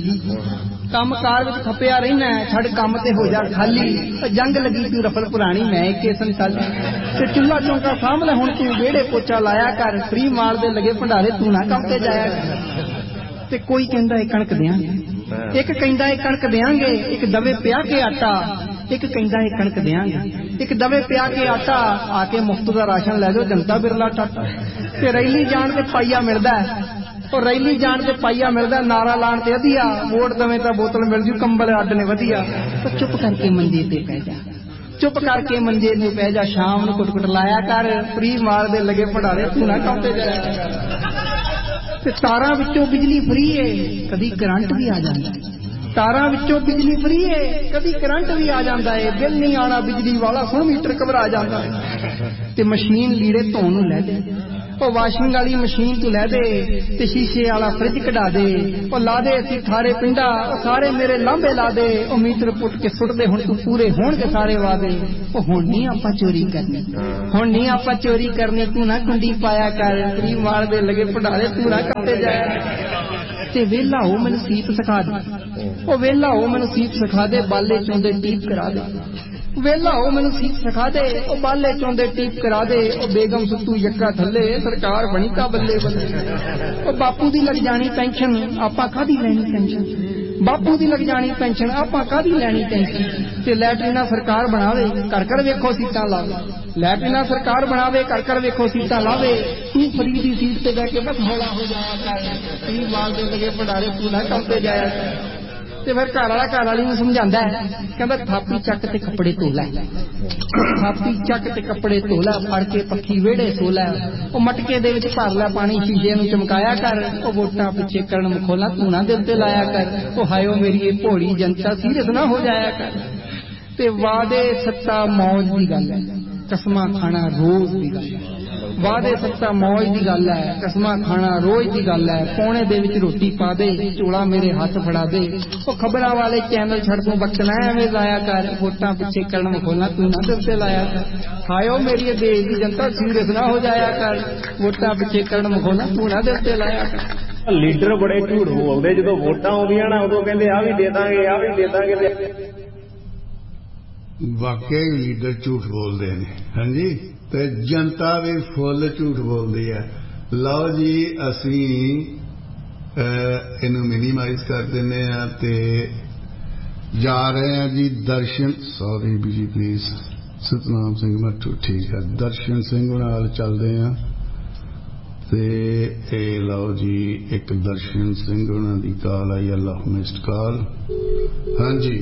ਕੰਮਕਾਰ ਵਿੱਚ ਖਪਿਆ ਰਹਿਣਾ, ਛੱਡ ਕੰਮ ਤੇ ਹੋ ਜਾ ਖਾਲੀ, ਜੰਗ ਲੱਗੀ ਤੂੰ ਰਫਲ ਪੁਰਾਣੀ ਮੈਂ ਕੇ ਸੰਤਾਲੀ, ਤੇ ਚੁੱਲਾ ਚੌਂਕਾ ਸਾਹਮਣੇ ਹੁਣ ਤੂੰ ਵਿਹੜੇ ਪੋਚਾ ਲਾਇਆ ਕਰ, ਫਰੀ ਮਾਰ ਦੇ ਲਗੇ ਭੰਡਾਰੇ ਤੂੰ ਨਾ ਕੰਮ ਤੇ ਜਾਇਆ ਕਰ। ਤੇ ਕੋਈ ਕਹਿੰਦਾ ਇਹ ਕਣਕ ਦਿਆਂਗੇ, ਇੱਕ ਕਹਿੰਦਾ ਇਹ ਕਣਕ ਦਿਆਂਗੇ, ਇੱਕ ਦਵੇ ਪਿਆ ਕੇ ਆਟਾ, ਇੱਕ ਕਹਿੰਦਾ ਇਹ ਕਣਕ ਦਿਆਂਗੇ, ਇੱਕ ਦਵੇ ਪਿਆ ਕੇ ਆਟਾ, ਆ ਕੇ ਮੁਫਤ ਦਾ ਰਾਸ਼ਨ ਲੈ ਜਾਓ ਜਨਤਾ ਬਿਰਲਾ ਟਾਟਾ। ਤੇ ਰੈਲੀ ਜਾਣ ਤੇ ਪਾਈਆ ਮਿਲਦਾ, ਉਹ ਰੈਲੀ ਜਾਣ ਤੇ ਪਾਈਆ ਮਿਲਦਾ, ਨਾਰਾ ਲਾਣ ਤੇ ਵਧੀਆ, ਵੋਟ ਦਵੇਂ ਤਾਂ ਬੋਤਲ ਮਿਲ ਜੂ, ਕੰਬਲ ਅੱਡ ਨੇ ਵਧੀਆ। ਤਾਂ ਚੁੱਪ ਕਰਕੇ ਮੰਜੇ ਤੇ ਪੈ ਜਾ, ਚੁੱਪ ਕਰਕੇ ਮੰਜੇ ਨੂੰ ਪੈ ਜਾ, ਸ਼ਾਮ ਨੂੰ ਕੁੱਟ ਕੁੱਟ ਲਾਇਆ ਕਰ, ਫਰੀ ਮਾਰ ਦੇ ਲਗੇ ਭੰਡਾਰੇ ਤੂੰ ਨਾ ਕੰਮ ਤੇ ਜਾਇਆ। ਤੇ ਤਾਰਾਂ ਵਿੱਚੋਂ ਬਿਜਲੀ ਫਰੀ ਏ, ਕਦੀ ਕਰੰਟ ਵੀ ਆ ਜਾਂਦਾ, ਤਾਰਾਂ ਵਿੱਚੋਂ ਬਿਜਲੀ ਫਰੀ ਏ, ਕਦੀ ਕਰੰਟ ਵੀ ਆ ਜਾਂਦਾ ਏ, ਬਿੱਲ ਨਹੀਂ ਆਣਾ ਬਿਜਲੀ ਵਾਲਾ, ਸੌ ਮੀਟਰ ਘਬਰਾ ਜਾਂਦਾ ਏ। ਤੇ ਮਸ਼ੀਨ ਲੀੜੇ ਧੋਣ ਨੂੰ ਲੈ ਦੇ, ਉਹ ਵਾਸ਼ਿੰਗ ਵਾਲੀ ਮਸ਼ੀਨ ਤੂੰ ਲੈ ਦੇ, ਤੇ ਸ਼ੀਸ਼ੇ ਵਾਲਾ ਫਰਿੱਜ ਕਢਾ ਦੇ, ਉਹ ਲਾ ਦੇ ਅਸੀਂ ਥਾਰੇ ਪਿੰਡਾ, ਉਹ ਸਾਰੇ ਮੇਰੇ ਲਾਂਬੇ ਲਾ ਦੇ, ਉਹ ਮੀਟਰ ਪੁੱਟ ਕੇ ਸੁੱਟ ਦੇ, ਹੁਣ ਤੂੰ ਪੂਰੇ ਹੋਣਗੇ ਸਾਰੇ ਵਾਦੇ। ਉਹ ਹੁਣ ਨਹੀਂ ਆਪਾਂ ਚੋਰੀ ਕਰਨੀ, ਹੁਣ ਨਹੀਂ ਆਪਾਂ ਚੋਰੀ ਕਰਨੀ, ਤੂੰ ਨਾ ਕੁੰਡੀ ਪਾਇਆ ਕਰ, ਤੂੰ ਮਾਰ ਦੇ ਲਗੇ ਭੰਡਾਰੇ ਤੂੰ ਨਾ ਕੱਟੇ ਜਾਇਆ। ਤੇ ਵੇਲਾ ਉਹ ਮੈਨੂੰ ਸੀਪ ਸਿਖਾ ਦੇ, ਉਹ ਵੇਲਾ ਉਹ ਮੈਨੂੰ ਸੀਪ ਸਿਖਾ ਦੇ, ਬਾਲੇ ਚੋਂਦੇ ਟੀਪ ਕਰਾ ਦੇ, ਵੇਲਾ ਉਹ ਮੈਨੂੰ ਸੀਪ ਸਿਖਾ ਦੇ, ਉਹ ਬਾਲੇ ਚੋਂਦੇ ਟੀਪ ਕਰਾ ਦੇ, ਉਹ ਬੇਗਮ ਸੁੱਤੂ ਯੱਕਾ ਥੱਲੇ, ਸਰਕਾਰ ਬਣੀ ਤਾਂ ਬੱਲੇ ਬੱਲੇ। ਉਹ ਬਾਪੂ ਦੀ ਲੱਗ ਜਾਣੀ ਪੈਨਸ਼ਨ, ਆਪਾਂ ਕਾਹਦੀ ਲੈਣੀ ਪੈਨਸ਼ਨ, ਬਾਪੂ ਦੀ ਲੱਗ ਜਾਣੀ ਪੈਨਸ਼ਨ, ਆਪਾਂ ਕਾਹਦੀ ਲੈਣੀ ਟੈਨਸ਼ਨ। ਤੇ ਲੈਟਰੀਨਾ ਸਰਕਾਰ ਬਣਾਵੇ, ਘਰ ਘਰ ਵੇਖੋ ਸੀਟਾਂ ਲਾਵੇ, ਲੈਟਰੀਨਾ ਸਰਕਾਰ ਬਣਾਵੇ, ਘਰ ਘਰ ਵੇਖੋ ਸੀਟਾਂ ਲਾਵੇ, ਤੂੰ ਫਰੀ ਦੀ ਸੀਟ ਤੇ ਬਹਿ ਕੇ ਬਸ ਹੌਲਾ ਹੋ ਜਾਇਆ ਕਰ, ਤੂੰ ਮਾਲ ਦੇ ਲਗੇ ਭੰਡਾਰੇ ਤੂੰ ਨਾ ਕੰਮ ਤੇ ਜਾਇਆ ਕਰ। ਤੇ ਫਿਰ ਘਰ ਵਾਲਾ ਘਰ ਵਾਲੀ ਨੂੰ ਸਮਝਾਉਂਦਾ ਹੈ, ਕਹਿੰਦਾ ਥਾਪੀ ਚੱਕ ਤੇ ਕੱਪੜੇ ਧੋ ਲੈ, ਥਾਪੀ ਚੱਕ ਤੇ ਕੱਪੜੇ ਧੋ ਲੈ, ਫੜ ਕੇ ਪੱਖੀ ਵਿਹੜੇ ਸੋ ਲੈ, ਉਹ ਮਟਕੇ ਦੇ ਵਿੱਚ ਭਰ ਲੈ ਪਾਣੀ, ਸ਼ੀਸ਼ੇ ਨੂੰ ਚਮਕਾਇਆ ਕਰ, ਉਹ ਵੋਟਾਂ ਪਿੱਛੇ ਕਰਨ ਮਖੌਲਾ ਤੂੰ ਨਾ ਦਿਲ ਤੇ ਲਾਇਆ ਕਰ, ਉਹ ਹਾਇਓ ਮੇਰੀ ਇਹ ਭੋਲੀ ਜਨਤਾ ਸੀਰੀਅਸ ਨਾ ਹੋ ਜਾਇਆ ਕਰ। ਤੇ ਵਾਦੇ ਸੱਤਾ ਮੌਜ ਦੀ ਗੱਲ ਹੈ, ਕਸਮਾਂ ਖਾਣਾ ਰੋਜ਼ ਦੀ ਗੱਲ ਹੈ, ਵਾਦੇ ਸੱਤਾ ਮੌਜ ਦੀ ਗੱਲ ਹੈ, ਕਸਮਾਂ ਖਾਣਾ ਰੋਜ਼ ਦੀ ਗੱਲ ਹੈ, ਪੌਣੇ ਦੇ ਵਿੱਚ ਰੋਟੀ ਪਾ ਦੇ, ਚੋਲਾ ਮੇਰੇ ਹੱਥ ਫੜਾ ਦੇ, ਉਹ ਖਬਰਾਂ ਵਾਲੇ ਚੈਨਲ ਛੱਡ ਦੂੰ, ਬਖਸ਼ਣਾ ਐਵੇਂ ਜਾਇਆ ਕਰ, ਵੋਟਾਂ ਪਿੱਛੇ ਕਰਨ ਮਖੌਲਾ ਤੂੰ ਨਾ ਦਿਲ ਤੇ ਲਾਇਆ ਕਰ। ਹਾਇਓ ਮੇਰੀ ਦੇਸ਼ ਦੀ ਜਨਤਾ ਸੀਰੀਅਸ ਨਾ ਹੋ ਜਾਇਆ ਕਰ, ਵੋਟਾਂ ਪਿੱਛੇ ਕਰਨ ਮਖੌਲਾ ਤੂੰ ਨਾ ਦਿਲ ਤੇ ਲਾਇਆ ਕਰ। ਲੀਡਰ ਬੜੇ ਝੂਠ ਬੋਲਦੇ, ਜਦੋਂ ਵੋਟਾਂ ਆਉਂਦੀਆਂ ਨਾ ਉਦੋਂ ਕਹਿੰਦੇ ਆ ਵੀ ਦੇ ਦਾਂਗੇ, ਆ ਵੀ ਦੇ ਦਾਂਗੇ। ਵਾਕਈ ਲੀਡਰ ਝੂਠ ਬੋਲਦੇ ਨੇ, ਹਾਂਜੀ, ਤੇ ਜਨਤਾ ਵੀ ਫੁੱਲ ਝੂਠ ਬੋਲਦੀ ਹੈ। ਲਓ ਜੀ, ਅਸੀਂ ਇਹਨੂੰ ਮਿਨੀਮਾਈਜ਼ ਕਰ ਦਿੰਦੇ ਹਾਂ ਤੇ ਜਾ ਰਹੇ ਹਾਂ ਜੀ ਦਰਸ਼ਨ, ਸੌਰੀ ਜੀ ਪਲੀਜ਼, ਸਤਨਾਮ ਸਿੰਘ ਮੱਠੂ, ਠੀਕ ਹੈ, ਦਰਸ਼ਨ ਸਿੰਘ ਨਾਲ ਚੱਲਦੇ ਹਾਂ ਤੇ ਇਹ ਲਓ ਜੀ ਇੱਕ ਦਰਸ਼ਨ ਸਿੰਘ ਉਹਨਾਂ ਦੀ ਕਾਲ ਆਈ ਹੈ, ਲਓ ਮਿਸਡ ਕਾਲ। ਹਾਂਜੀ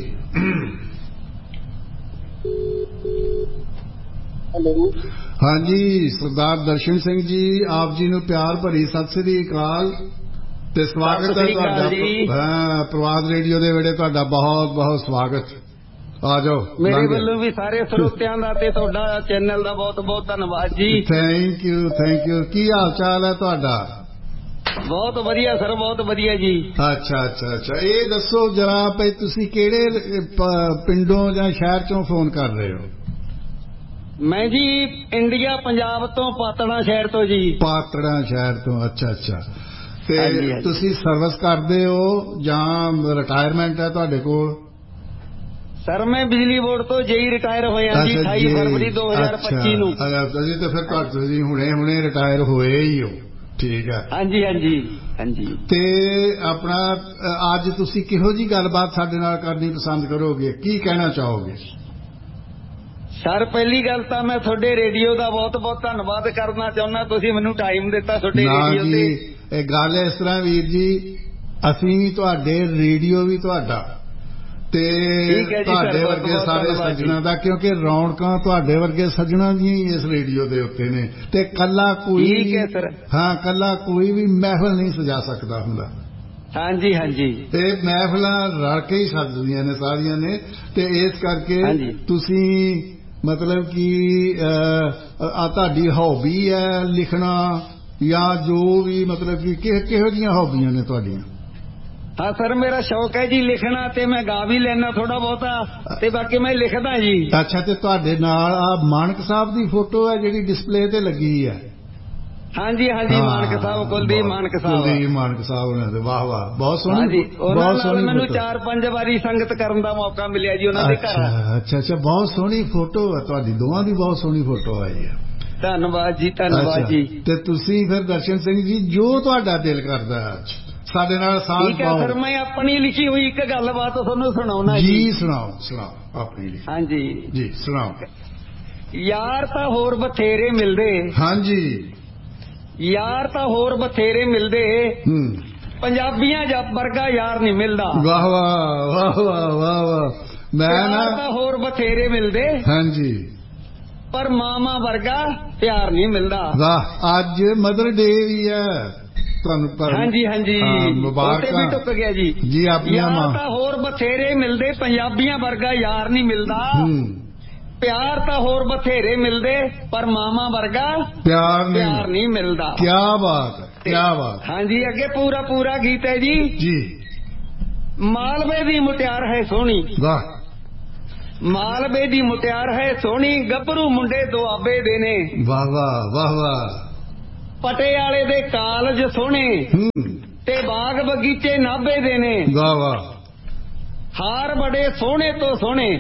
ਹੈਲੋ, ਹਾਂਜੀ ਸਰਦਾਰ ਦਰਸ਼ਨ ਸਿੰਘ ਜੀ, ਆਪ ਜੀ ਨੂੰ ਪਿਆਰ ਭਰੀ ਸਤਿ ਸ੍ਰੀ ਅਕਾਲ ਤੇ ਸਵਾਗਤ ਹੈ ਤੁਹਾਡਾ। ਹਾਂ, ਪ੍ਰਵਾਦ ਰੇਡੀਓ ਦੇ ਵੇੜੇ ਤੁਹਾਡਾ ਬਹੁਤ ਬਹੁਤ ਸਵਾਗਤ। ਆ ਜਾਓ। ਮੇਰੇ ਵੱਲੋਂ ਵੀ ਸਾਰੇ ਸਰੋਤਿਆਂ ਦਾ ਤੇ ਤੁਹਾਡਾ ਚੈਨਲ ਦਾ ਬਹੁਤ ਬਹੁਤ ਧੰਨਵਾਦ ਜੀ। Thank you thank you. ਕੀ ਹਾਲ ਚਾਲ ਹੈ ਤੁਹਾਡਾ? ਬਹੁਤ ਵਧੀਆ ਸਰ, ਬਹੁਤ ਵਧੀਆ ਜੀ। ਅੱਛਾ ਅੱਛਾ ਅੱਛਾ। ਇਹ ਦੱਸੋ ਜਰਾ ਭਈ ਤੁਸੀਂ ਕਿਹੜੇ ਪਿੰਡੋਂ ਜਾਂ ਸ਼ਹਿਰ ਚੋਂ ਫੋਨ ਕਰ ਰਹੇ ਹੋ? ਮੈਂ ਜੀ ਇੰਡੀਆ ਪੰਜਾਬ ਤੋਂ ਪਾਤੜਾ ਸ਼ਹਿਰ ਤੋਂ ਜੀ। ਪਾਤੜਾ ਸ਼ਹਿਰ ਤੋਂ, ਅੱਛਾ ਅੱਛਾ। ਤੇ ਤੁਸੀਂ ਸਰਵਿਸ ਕਰਦੇ ਹੋ ਜਾਂ ਰਿਟਾਇਰਮੈਂਟ ਹੈ ਤੁਹਾਡੇ ਕੋਲ? ਸਰ ਮੈਂ ਬਿਜਲੀ ਬੋਰਡ ਤੋਂ ਜੇਈ ਰਿਟਾਇਰ ਹੋਇਆ ਜੀ ਅਠਾਈ ਫਰਵਰੀ ਦੋ ਹਜ਼ਾਰ ਪੱਚੀ ਨੂੰ। ਜੀ ਤੇ ਫਿਰ ਤੁਸੀਂ ਹੁਣੇ ਹੁਣੇ ਰਿਟਾਇਰ ਹੋਏ ਹੀ ਹੋ। ਠੀਕ ਹੈ। ਹਾਂਜੀ ਹਾਂਜੀ ਹਾਂਜੀ। ਤੇ ਆਪਣਾ ਅੱਜ ਤੁਸੀਂ ਕਿਹੋ ਜੀ ਗੱਲਬਾਤ ਸਾਡੇ ਨਾਲ ਕਰਨੀ ਪਸੰਦ ਕਰੋਗੇ? ਕੀ ਕਹਿਣਾ ਚਾਹੋਗੇ? ਸਰ ਪਹਿਲੀ ਗੱਲ ਤਾਂ ਮੈਂ ਤੁਹਾਡੇ ਰੇਡੀਓ ਦਾ ਬਹੁਤ ਬਹੁਤ ਧੰਨਵਾਦ ਕਰਨਾ ਚਾਹੁੰਦਾ, ਤੁਸੀਂ ਮੈਨੂੰ ਟਾਈਮ ਦਿੱਤਾ ਤੁਹਾਡੇ ਰੇਡੀਓ ਤੇ। ਇਹ ਗੱਲ ਇਸ ਤਰ੍ਹਾਂ ਵੀਰ ਜੀ, ਅਸੀਂ ਵੀ ਤੁਹਾਡੇ, ਰੇਡੀਓ ਵੀ ਤੁਹਾਡਾ ਤੇ ਤੁਹਾਡੇ ਵਰਗੇ ਸਾਰੇ ਸੱਜਣਾ ਦਾ, ਕਿਉਂਕਿ ਰੌਣਕਾਂ ਤੁਹਾਡੇ ਵਰਗੇ ਸੱਜਣਾ ਦੀਆਂ ਹੀ ਇਸ ਰੇਡੀਓ ਦੇ ਉੱਤੇ ਨੇ। ਤੇ ਕੱਲਾ ਕੋਈ, ਹਾਂ ਕੱਲਾ ਕੋਈ ਵੀ ਮਹਿਫਲ ਨਹੀਂ ਸਜਾ ਸਕਦਾ ਹੁੰਦਾ। ਹਾਂਜੀ ਹਾਂਜੀ। ਤੇ ਮਹਿਫਲਾਂ ਰਲ ਕੇ ਹੀ ਸਜਦੀਆਂ ਨੇ ਸਾਰੀਆਂ ਨੇ। ਤੇ ਇਸ ਕਰਕੇ ਤੁਸੀਂ ਮਤਲਬ ਕਿ ਆ ਤੁਹਾਡੀ ਹੌਬੀ ਹੈ ਲਿਖਣਾ ਜਾਂ ਜੋ ਵੀ, ਮਤਲਬ ਕਿ ਕਿਹੋ ਜਿਹੀਆਂ ਹੌਬੀਆਂ ਨੇ ਤੁਹਾਡੀਆਂ? ਹਾਂ ਸਰ ਮੇਰਾ ਸ਼ੌਕ ਹੈ ਜੀ ਲਿਖਣਾ, ਤੇ ਮੈਂ ਗਾ ਵੀ ਲੈਣਾ ਥੋੜਾ ਬਹੁਤਾ, ਤੇ ਬਾਕੀ ਮੈਂ ਲਿਖਦਾ ਜੀ। ਅੱਛਾ। ਤੇ ਤੁਹਾਡੇ ਨਾਲ ਆ ਮਾਨਕ ਸਾਹਿਬ ਦੀ ਫੋਟੋ ਹੈ ਜਿਹੜੀ ਡਿਸਪਲੇ ਤੇ ਲੱਗੀ ਹੈ? ਹਾਂਜੀ ਹਾਂਜੀ, ਮਾਨਕ ਸਾਹਿਬ, ਕੁਲਦੀਪ ਮਾਨਕ ਸਾਹਿਬ। ਕੁਲਦੀਪ ਮਾਨਕ ਸਾਹਿਬ ਉਹਨਾਂ ਦੇ, ਵਾਹ ਵਾਹ, ਬਹੁਤ ਸੋਹਣੀ, ਬਹੁਤ ਸੋਹਣੀ। ਮੈਨੂੰ ਚਾਰ ਪੰਜ ਵਾਰੀ ਸੰਗਤ ਕਰਨ ਦਾ ਮੌਕਾ ਮਿਲਿਆ ਜੀ ਉਹਨਾਂ ਦੇ ਘਰ। ਅੱਛਾ ਅੱਛਾ, ਬਹੁਤ ਸੋਹਣੀ ਫੋਟੋ ਹੈ ਤੁਹਾਡੀ, ਦੋਵਾਂ ਦੀ ਬਹੁਤ ਸੋਹਣੀ ਫੋਟੋ ਆਈ ਹੈ। ਧੰਨਵਾਦ ਜੀ, ਧੰਨਵਾਦ ਜੀ। ਤੇ ਤੁਸੀਂ ਫਿਰ ਦਰਸ਼ਨ ਸਿੰਘ ਜੀ ਜੋ ਤੁਹਾਡਾ ਦਿਲ ਕਰਦਾ ਅੱਜ ਸਾਡੇ ਨਾਲ ਸਾਂਝ ਪਾਓ। ਠੀਕ ਹੈ ਸਰ, ਮੈਂ ਆਪਣੀ ਲਿਖੀ ਹੋਈ ਇੱਕ ਗੱਲਬਾਤ ਤੁਹਾਨੂੰ ਸੁਣਾਉਣਾ ਜੀ। ਜੀ ਸੁਣਾਓ ਸੁਣਾਓ ਆਪਣੀ ਲਿਖੀ। ਹਾਂਜੀ ਜੀ ਸੁਣਾਓ। ਯਾਰ ਤਾਂ ਹੋਰ ਬਥੇਰੇ ਮਿਲਦੇ। ਹਾਂਜੀ। ਯਾਰ ਤਾਂ ਹੋਰ ਬਥੇਰੇ ਮਿਲਦੇ, ਪੰਜਾਬੀਆਂ ਜੱਟ ਵਰਗਾ ਯਾਰ ਨਹੀਂ ਮਿਲਦਾ। ਵਾਹ ਵਾਹ ਵਾਹ ਵਾਹ ਵਾਹ ਵਾਹ। ਮੈਂ ਨਾ ਤਾਂ ਹੋਰ ਬਥੇਰੇ ਮਿਲਦੇ, ਹਾਂਜੀ, ਪਰ ਮਾਮਾ ਵਰਗਾ ਪਿਆਰ ਨਹੀਂ ਮਿਲਦਾ। ਵਾਹ। ਅੱਜ ਮਦਰ ਡੇ ਵੀ ਹੈ ਤੁਹਾਨੂੰ। ਹਾਂਜੀ ਹਾਂਜੀ, ਮੁਬਾਰਕਾਂ ਵੀ ਟੁੱਕ ਗਿਆ ਜੀ। ਜੀ ਆਪਣੀਆਂ ਯਾਰ ਤਾਂ ਹੋਰ ਬਥੇਰੇ ਮਿਲਦੇ, ਪੰਜਾਬੀਆਂ ਵਰਗਾ ਯਾਰ ਨਹੀਂ ਮਿਲਦਾ। ਪਿਆਰ ਤਾਂ ਹੋਰ ਬਥੇਰੇ ਮਿਲਦੇ, ਪਰ ਮਾਮਾ ਵਰਗਾ ਪਿਆਰ ਪਿਆਰ ਨਹੀਂ ਮਿਲਦਾ। ਕੀ ਬਾਤ ਹੈ, ਕੀ ਬਾਤ। ਹਾਂਜੀ, ਅੱਗੇ ਪੂਰਾ ਪੂਰਾ ਗੀਤ ਹੈ ਜੀ। ਜੀ। ਮਾਲਵੇ ਦੀ ਮੁਟਿਆਰ ਹੈ ਸੋਹਣੀ। ਵਾਹ। ਮਾਲਵੇ ਦੀ ਮੁਟਿਆਰ ਹੈ ਸੋਹਣੀ, ਗੱਭਰੂ ਮੁੰਡੇ ਦੁਆਬੇ ਦੇ ਨੇ। ਵਾਹ ਵਾਹ ਵਾਹ ਵਾਹ। ਪਟਿਆਲੇ ਦੇ ਕਾਲਜ ਸੋਹਣੇ, ਤੇ ਬਾਗ ਬਗੀਚੇ ਨਾਭੇ ਦੇ ਨੇ। ਵਾਹ ਵਾਹ। ਹਾਰ ਬੜੇ ਸੋਹਣੇ ਤੋਂ ਸੋਹਣੇ,